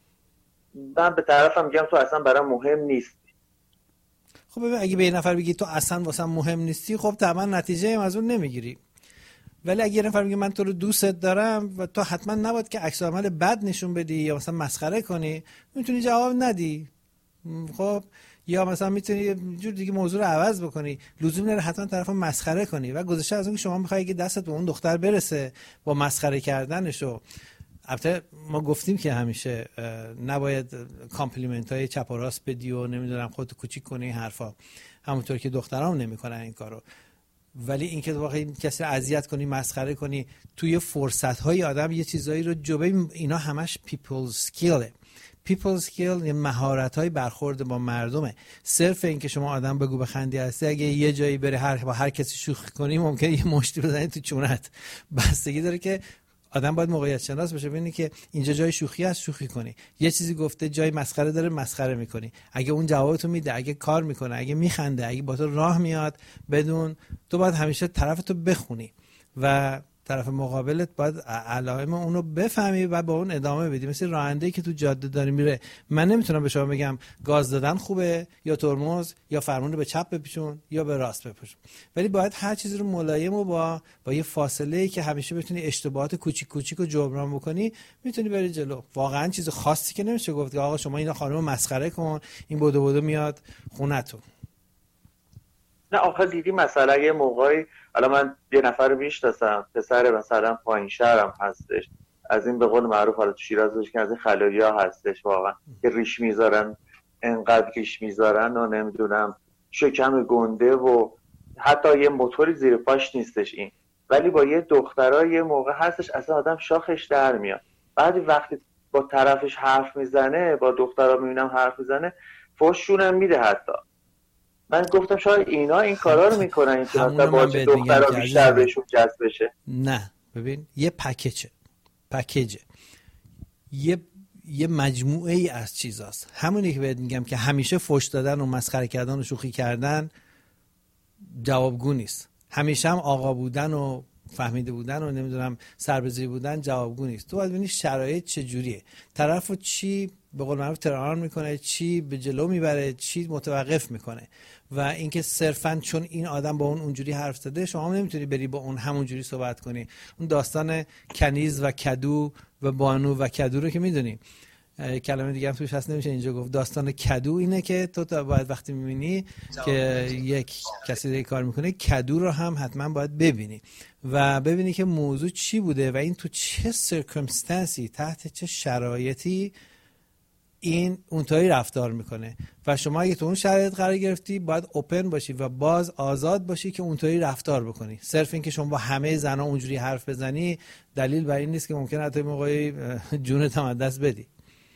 من به طرفم میگم تو اصلا برام مهم نیستی. خب ببین اگه به یه نفر بگی تو اصلا واسم مهم نیستی، خب طبعا نتیجه از اون نمیگیری. ولی اگه یه نفر میگه من تو رو دوستت دارم و تو حتما نباید که عکس العمل بد نشون بدی یا مثلا مسخره کنی، میتونی جواب ندی. خب یا مثلا میتونی یه جور دیگه موضوع رو عوض بکنی، لزوم نداره حتما طرفو مسخره کنی. و گذشته از اون که شما میخوای که دستت به اون دختر برسه با مسخره کردنشو. البته ما گفتیم که همیشه نباید کامپلیمنت های چپ و راست بدی و نمیدونم خودت کوچیک کنی این حرفا، همونطور که دخترام نمیکنن این کارو. ولی اینکه واقعا کسی رو اذیت کنی، مسخره کنی توی فرصت های آدم یه چیزایی رو جبه، اینا همش پیپل سکیله. پیپل سکیل یه مهارت های برخورد با مردمه. صرف این که شما آدم بگو بخندی هستی، اگه یه جایی بره هر با هر کسی شوخی کنی ممکنه یه مشتی بزنی تو چونت. بستگی داره که آدم باید موقعیت شناس باشه، ببینی که اینجا جای شوخی هست شوخی کنی، یه چیزی گفته جای مسخره داره مسخره میکنی. اگه اون جوابتو میده، اگه کار میکنه، اگه میخنده، اگه با تو راه میاد، بدون تو باید همیشه طرفتو بخونی و طرف مقابلت باید علائم اونو بفهمی و با اون ادامه بدی. مثل راننده‌ای که تو جاده داره میره، من نمیتونم به شما بگم گاز دادن خوبه یا ترمز یا فرمون رو به چپ بپیچون یا به راست بپیچون، ولی باید هر چیزی رو ملایم و با با یه فاصله‌ای که همیشه بتونی اشتباهات کوچیک کوچیک رو جبران بکنی میتونی بری جلو. واقعا چیز خاصی که نمیشه گفت که آقا شما اینا خانم مسخره کن، این بدو بدو میاد خونتون. نه آخه دیدی مثلا یه موقعی، الان من یه نفر رو میشناسم، پسر مثلا پایین شهرم هستش، از این به قول معروف حالا تو شیراز بهش که از این خلالیا هستش واقعا که ریش میذارن، انقدر ریش میذارن و نمیدونم شکم گنده و حتی یه موتوری زیر پاش نیستش این، ولی با یه دخترای یه موقع هستش اصلا آدم شاخش در میاد. بعدی وقتی با طرفش حرف میزنه، با دخترا میبینم حرف میزنه، فحششون میده. حتی من گفتم شاید اینا این کارا رو میکنن این که مثلا با دخترا بیشتر بهشون جذب بشه. نه ببین یه پکیجه پکیجه یه یه مجموعه ای از چیزاست. همونی که بهت میگم که همیشه فحش دادن و مسخره کردن و شوخی کردن جوابگو نیست، همیشه هم آقا بودن و فهمیده بودن و نمیدونم سربزیری بودن جوابگو نیست. تو باید ببینی شرایط چجوریه، طرفو چی به قول معروف تران میکنه، چی به جلو میبره، چی متوقف میکنه. و اینکه صرفا چون این آدم با اون اونجوری حرف زده شما نمیتونی بری با اون همونجوری صحبت کنی. اون داستان کنیز و کدو و بانو و کدو رو که میدونی، کلمه دیگه هم توش هست نمیشه اینجا گفت. داستان کدو اینه که تو باید وقتی میبینی که یک کسی دیگه کار میکنه، کدو رو هم حتما باید ببینی و ببینی که موضوع چی بوده و این تو چه سرکمستنسی، تحت چه شرایطی این اونطوری رفتار میکنه. و شما اگه تو اون شرایط قرار گرفتی باید اوپن باشی و باز آزاد باشی که اونطوری رفتار بکنی. صرف این که شما با همه زنا اونجوری حرف بزنی دلیل بر این نیست که ممکنه حتی موقعی جونت هم دست بدی.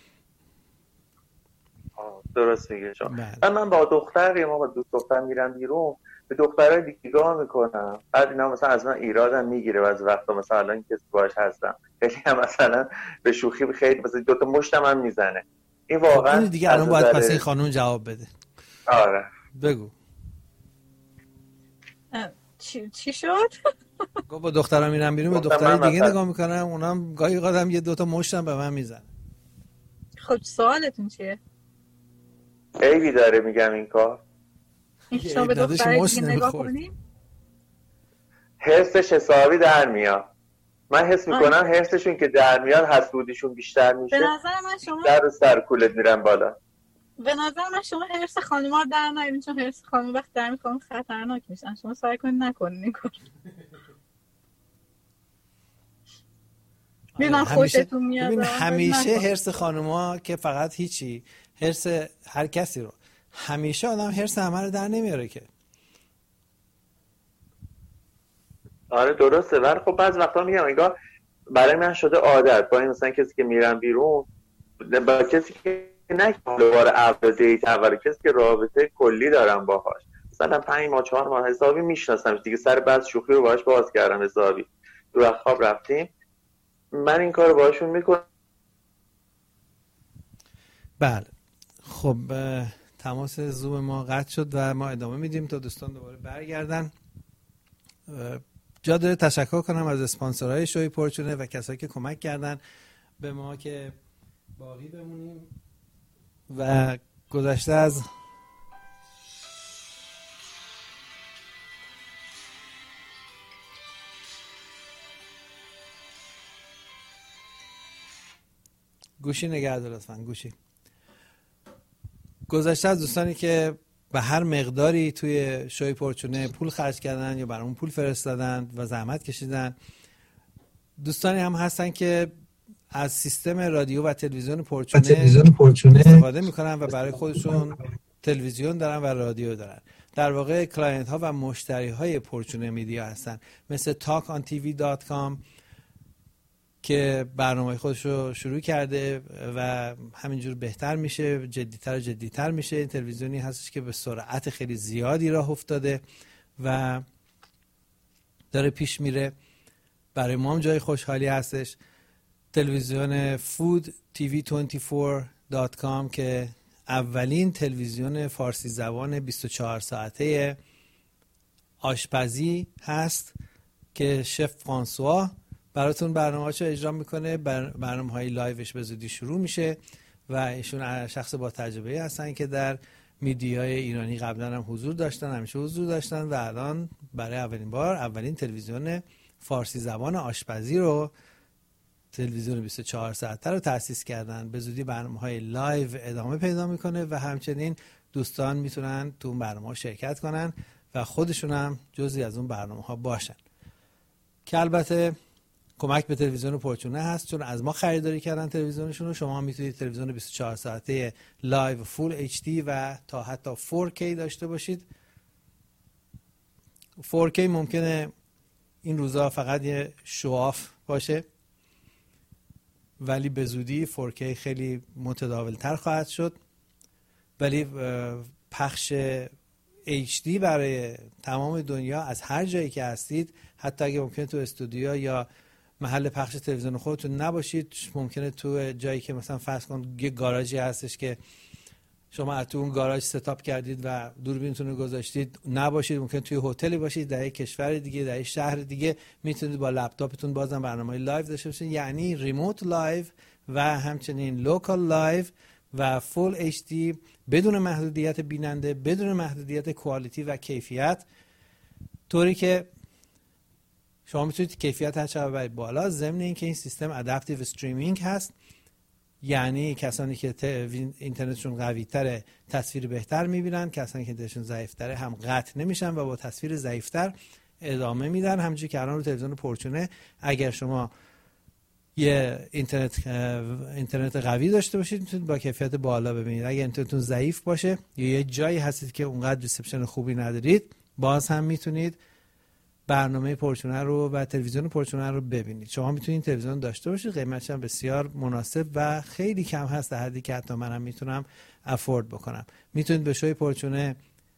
درست میگه شما. من, من با دختر ما با دوست دختر میرم بیرون، به دخترای دیگه نگاه میکنم، بعد اینا مثلا از من ایرادم میگیره بعضی وقتا، مثلا الان که باهاش هستم خیلی هم مثلا به شوخی خیلی مثلا دو تا مشتم هم میزنه. این واقعا این دیگه الان باید پس این خانم جواب بده. آره بگو چی چی شد؟ گفت با دخترا میرم بیرون، به دخترای دیگه نگاه میکنم، اونام گاهی قدم یه دو تا مشتم به من میزنه. خب سوالتون چیه؟ عیبی داره میگم این کار؟ شما به دخترای دیگه نگاه کنیم؟ حسش حسابی در میاد. من حس میکنم حسشون که در میاد حسودیشون بیشتر میشه. به نظر من شما در سر کولت میرن بالا. به نظر من شما حرص خانم‌ها رو در نیارین، چون حرص خانم وقت در میکنن خطرناک میشن. شما سعی کنید نکنین این کار. ببینم خوشتون میاد. ببین همیشه حرص خانم‌ها که فقط هیچی، حرص هر کسی رو همیشه آدم حرص همه رو در نمیاره که. آره درسته، ولی خب بعض وقتا میگم انگار برای من شده عادت، با این مثلا کسی که میرم بیرون با کسی که نه بار اول دیت اول، کسی که رابطه کلی دارم باهاش، مثلا پنج ماه چهار ماه حسابی میشناسمش دیگه، سر بعض شوخی رو باهاش باز کردم حسابی، رو خواب رفتیم، من این کارو باهاشون میکنم. بله خب تماس زوم ما قطع شد و ما ادامه میدیم تا دوستان دوباره برگردن. جا داره تشکر کنم از اسپانسرهای شوی پرچونه و کسایی که کمک کردن به ما که باقی بمونیم و گذشته از گوشی نگه دار لطفاً، گوشی گذشته از دوستانی که به هر مقداری توی شوی پرچونه پول خرج کردن یا برامون پول فرستادن و زحمت کشیدن، دوستانی هم هستن که از سیستم رادیو و تلویزیون پرچونه, تلویزیون پرچونه استفاده میکنن و برای خودشون تلویزیون دارن و رادیو دارن. در واقع کلاینت ها و مشتری های پرچونه میدیا هستن، مثل talk on t v dot com که برنامه خودش رو شروع کرده و همینجور بهتر میشه، جدیتر و جدیتر میشه. این تلویزیونی هستش که به سرعت خیلی زیادی راه افتاده و داره پیش میره، برای ما هم جای خوشحالی هستش. تلویزیون food t v twenty-four dot com که اولین تلویزیون فارسی زبان بیست و چهار ساعته آشپزی هست که شف فرانسوا براتون برنامه‌هاشو اجرا میکنه. برنامه‌های لایوش به زودی شروع میشه و ایشون شخص با تجربه هستن که در میدیای ایرانی قبلا هم حضور داشتن، همیشه حضور داشتن و الان برای اولین بار اولین تلویزیون فارسی زبان آشپزی رو، تلویزیون بیست و چهار ساعته رو تأسیس کردن. به زودی برنامه‌های لایو ادامه پیدا میکنه و همچنین دوستان میتونن تو اون برنامه‌ها شرکت کنن و خودشون هم جزئی از اون برنامه‌ها باشن، که البته کمک به تلویزیون پرچونه هست، چون از ما خریداری کردن تلویزیونشون رو. شما میتونید تلویزیون بیست و چهار ساعته لایو فول اچ دی و تا حتی فور کی داشته باشید. فور کی ممکنه این روزا فقط یه شواف باشه، ولی به زودی فور کی خیلی متداول تر خواهد شد. ولی پخش اچ دی برای تمام دنیا از هر جایی که هستید، حتی اگه ممکنه تو استودیو یا محل پخش تلویزیون خودتون نباشید، ممکنه تو جایی که مثلا فرض کن یه گاراژی هستش که شما از تو اون گاراژ ستاپ کردید و دوربینتون رو گذاشتید نباشید، ممکنه توی هتلی باشید در یک کشور دیگه، در یک شهر دیگه، میتونید با لپتاپتون بازم برنامه لایو داشته باشید. یعنی ریموت لایو و همچنین لوکال لایو و فول اچ دی بدون محدودیت بیننده، بدون محدودیت کوالیتی و کیفیت، طوری که شما میتونید کیفیت هر چقدر ببرید بالا. ضمن اینکه این سیستم ادپتیو استریمینگ هست، یعنی کسانی که اینترنتشون قوی تره تصویر بهتر میبینن، کسانی که اینترنتشون ضعیف تره هم قطع نمیشن و با تصویر ضعیفتر ادامه میدن. همونجوری که الان رو تلویزیون پرچونه اگر شما یه اینترنت اینترنت قوی داشته باشید میتونید با کیفیت بالا ببینید. اگر اینترنتتون ضعیف باشه یا یه جایی هستید که اونقدر ریسپشن خوبی ندارید، باز هم میتونید برنامه پرچونه رو و تلویزیون پرچونه رو ببینید. شما میتونید تلویزیون داشته باشید، قیمتش هم بسیار مناسب و خیلی کم هست، در حدی که حتی منم میتونم افورد بکنم. میتونید به شوی پرچونه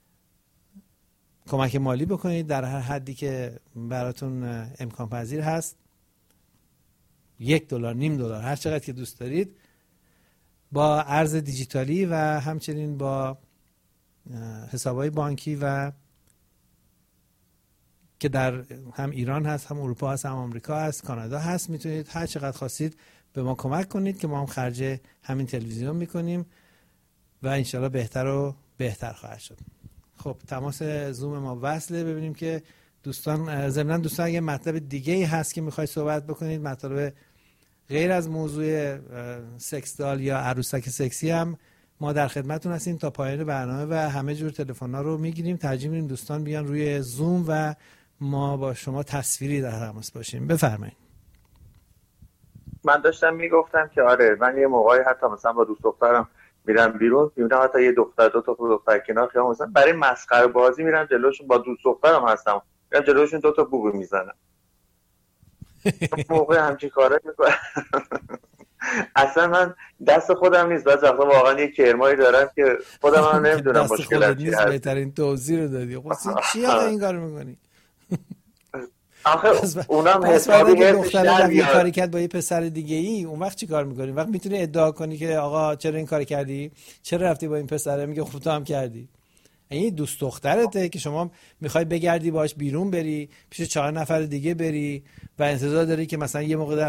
کمک مالی بکنید در هر حدی که براتون امکان پذیر هست، یک دلار، نیم دلار، هر چقدر که دوست دارید، با ارز دیجیتالی و همچنین با حسابهای بانکی و که در هم ایران هست، هم اروپا هست، هم آمریکا هست، کانادا هست. میتونید هر چقدر خواستید به ما کمک کنید که ما هم خرج همین تلویزیون میکنیم و انشالله بهتر و بهتر خواهد شد. خب تماس زوم ما وصله، ببینیم که دوستان ضمن دوستان اگه مطلب دیگه ای هست که میخواید صحبت بکنید، مطلب غیر از موضوع سکس دال یا عروسک سکسی، هم ما در خدمتتون هستیم تا پایان برنامه و همه جور تلفن‌ها رو میگیریم. ترجیح میدیم دوستان بیان روی زوم و ما با شما تصویری در تماس باشیم. بفرمایید. من داشتم میگفتم که آره، من یه موقعی حتی مثلا با دوست دخترم میرم بیرون، میبینم حتی یه دختر دو تا دختر کنار خیابون مثلا برای مسخره بازی میرم جلوشون، با دوست دخترم هستم میرم جلوشون دو تا بوبی میزنم. موقع همچین کاره میکنم. اصلا من دست خودم نیست، بعضی وقتا واقعا یه کرمایی دارم که خودم هم نمیدونم مشکلات چیه. دست بهترین توضیح رو دادی. خب چی آقا این کارو میکنی؟ آخه اونم حسابی دختره یه کاری کرد با یه پسر دیگه ای، اون وقت چی کار میکنی؟ وقت میتونی ادعا کنی که آقا چرا این کار کردی؟ چرا رفتی با این پسره؟ میگه خب تو هم کردی. این دوست دخترته که شما میخوای بگردی باش بیرون بری، پیش چهار نفر دیگه بری و انتظار داری که مثلا یه موقع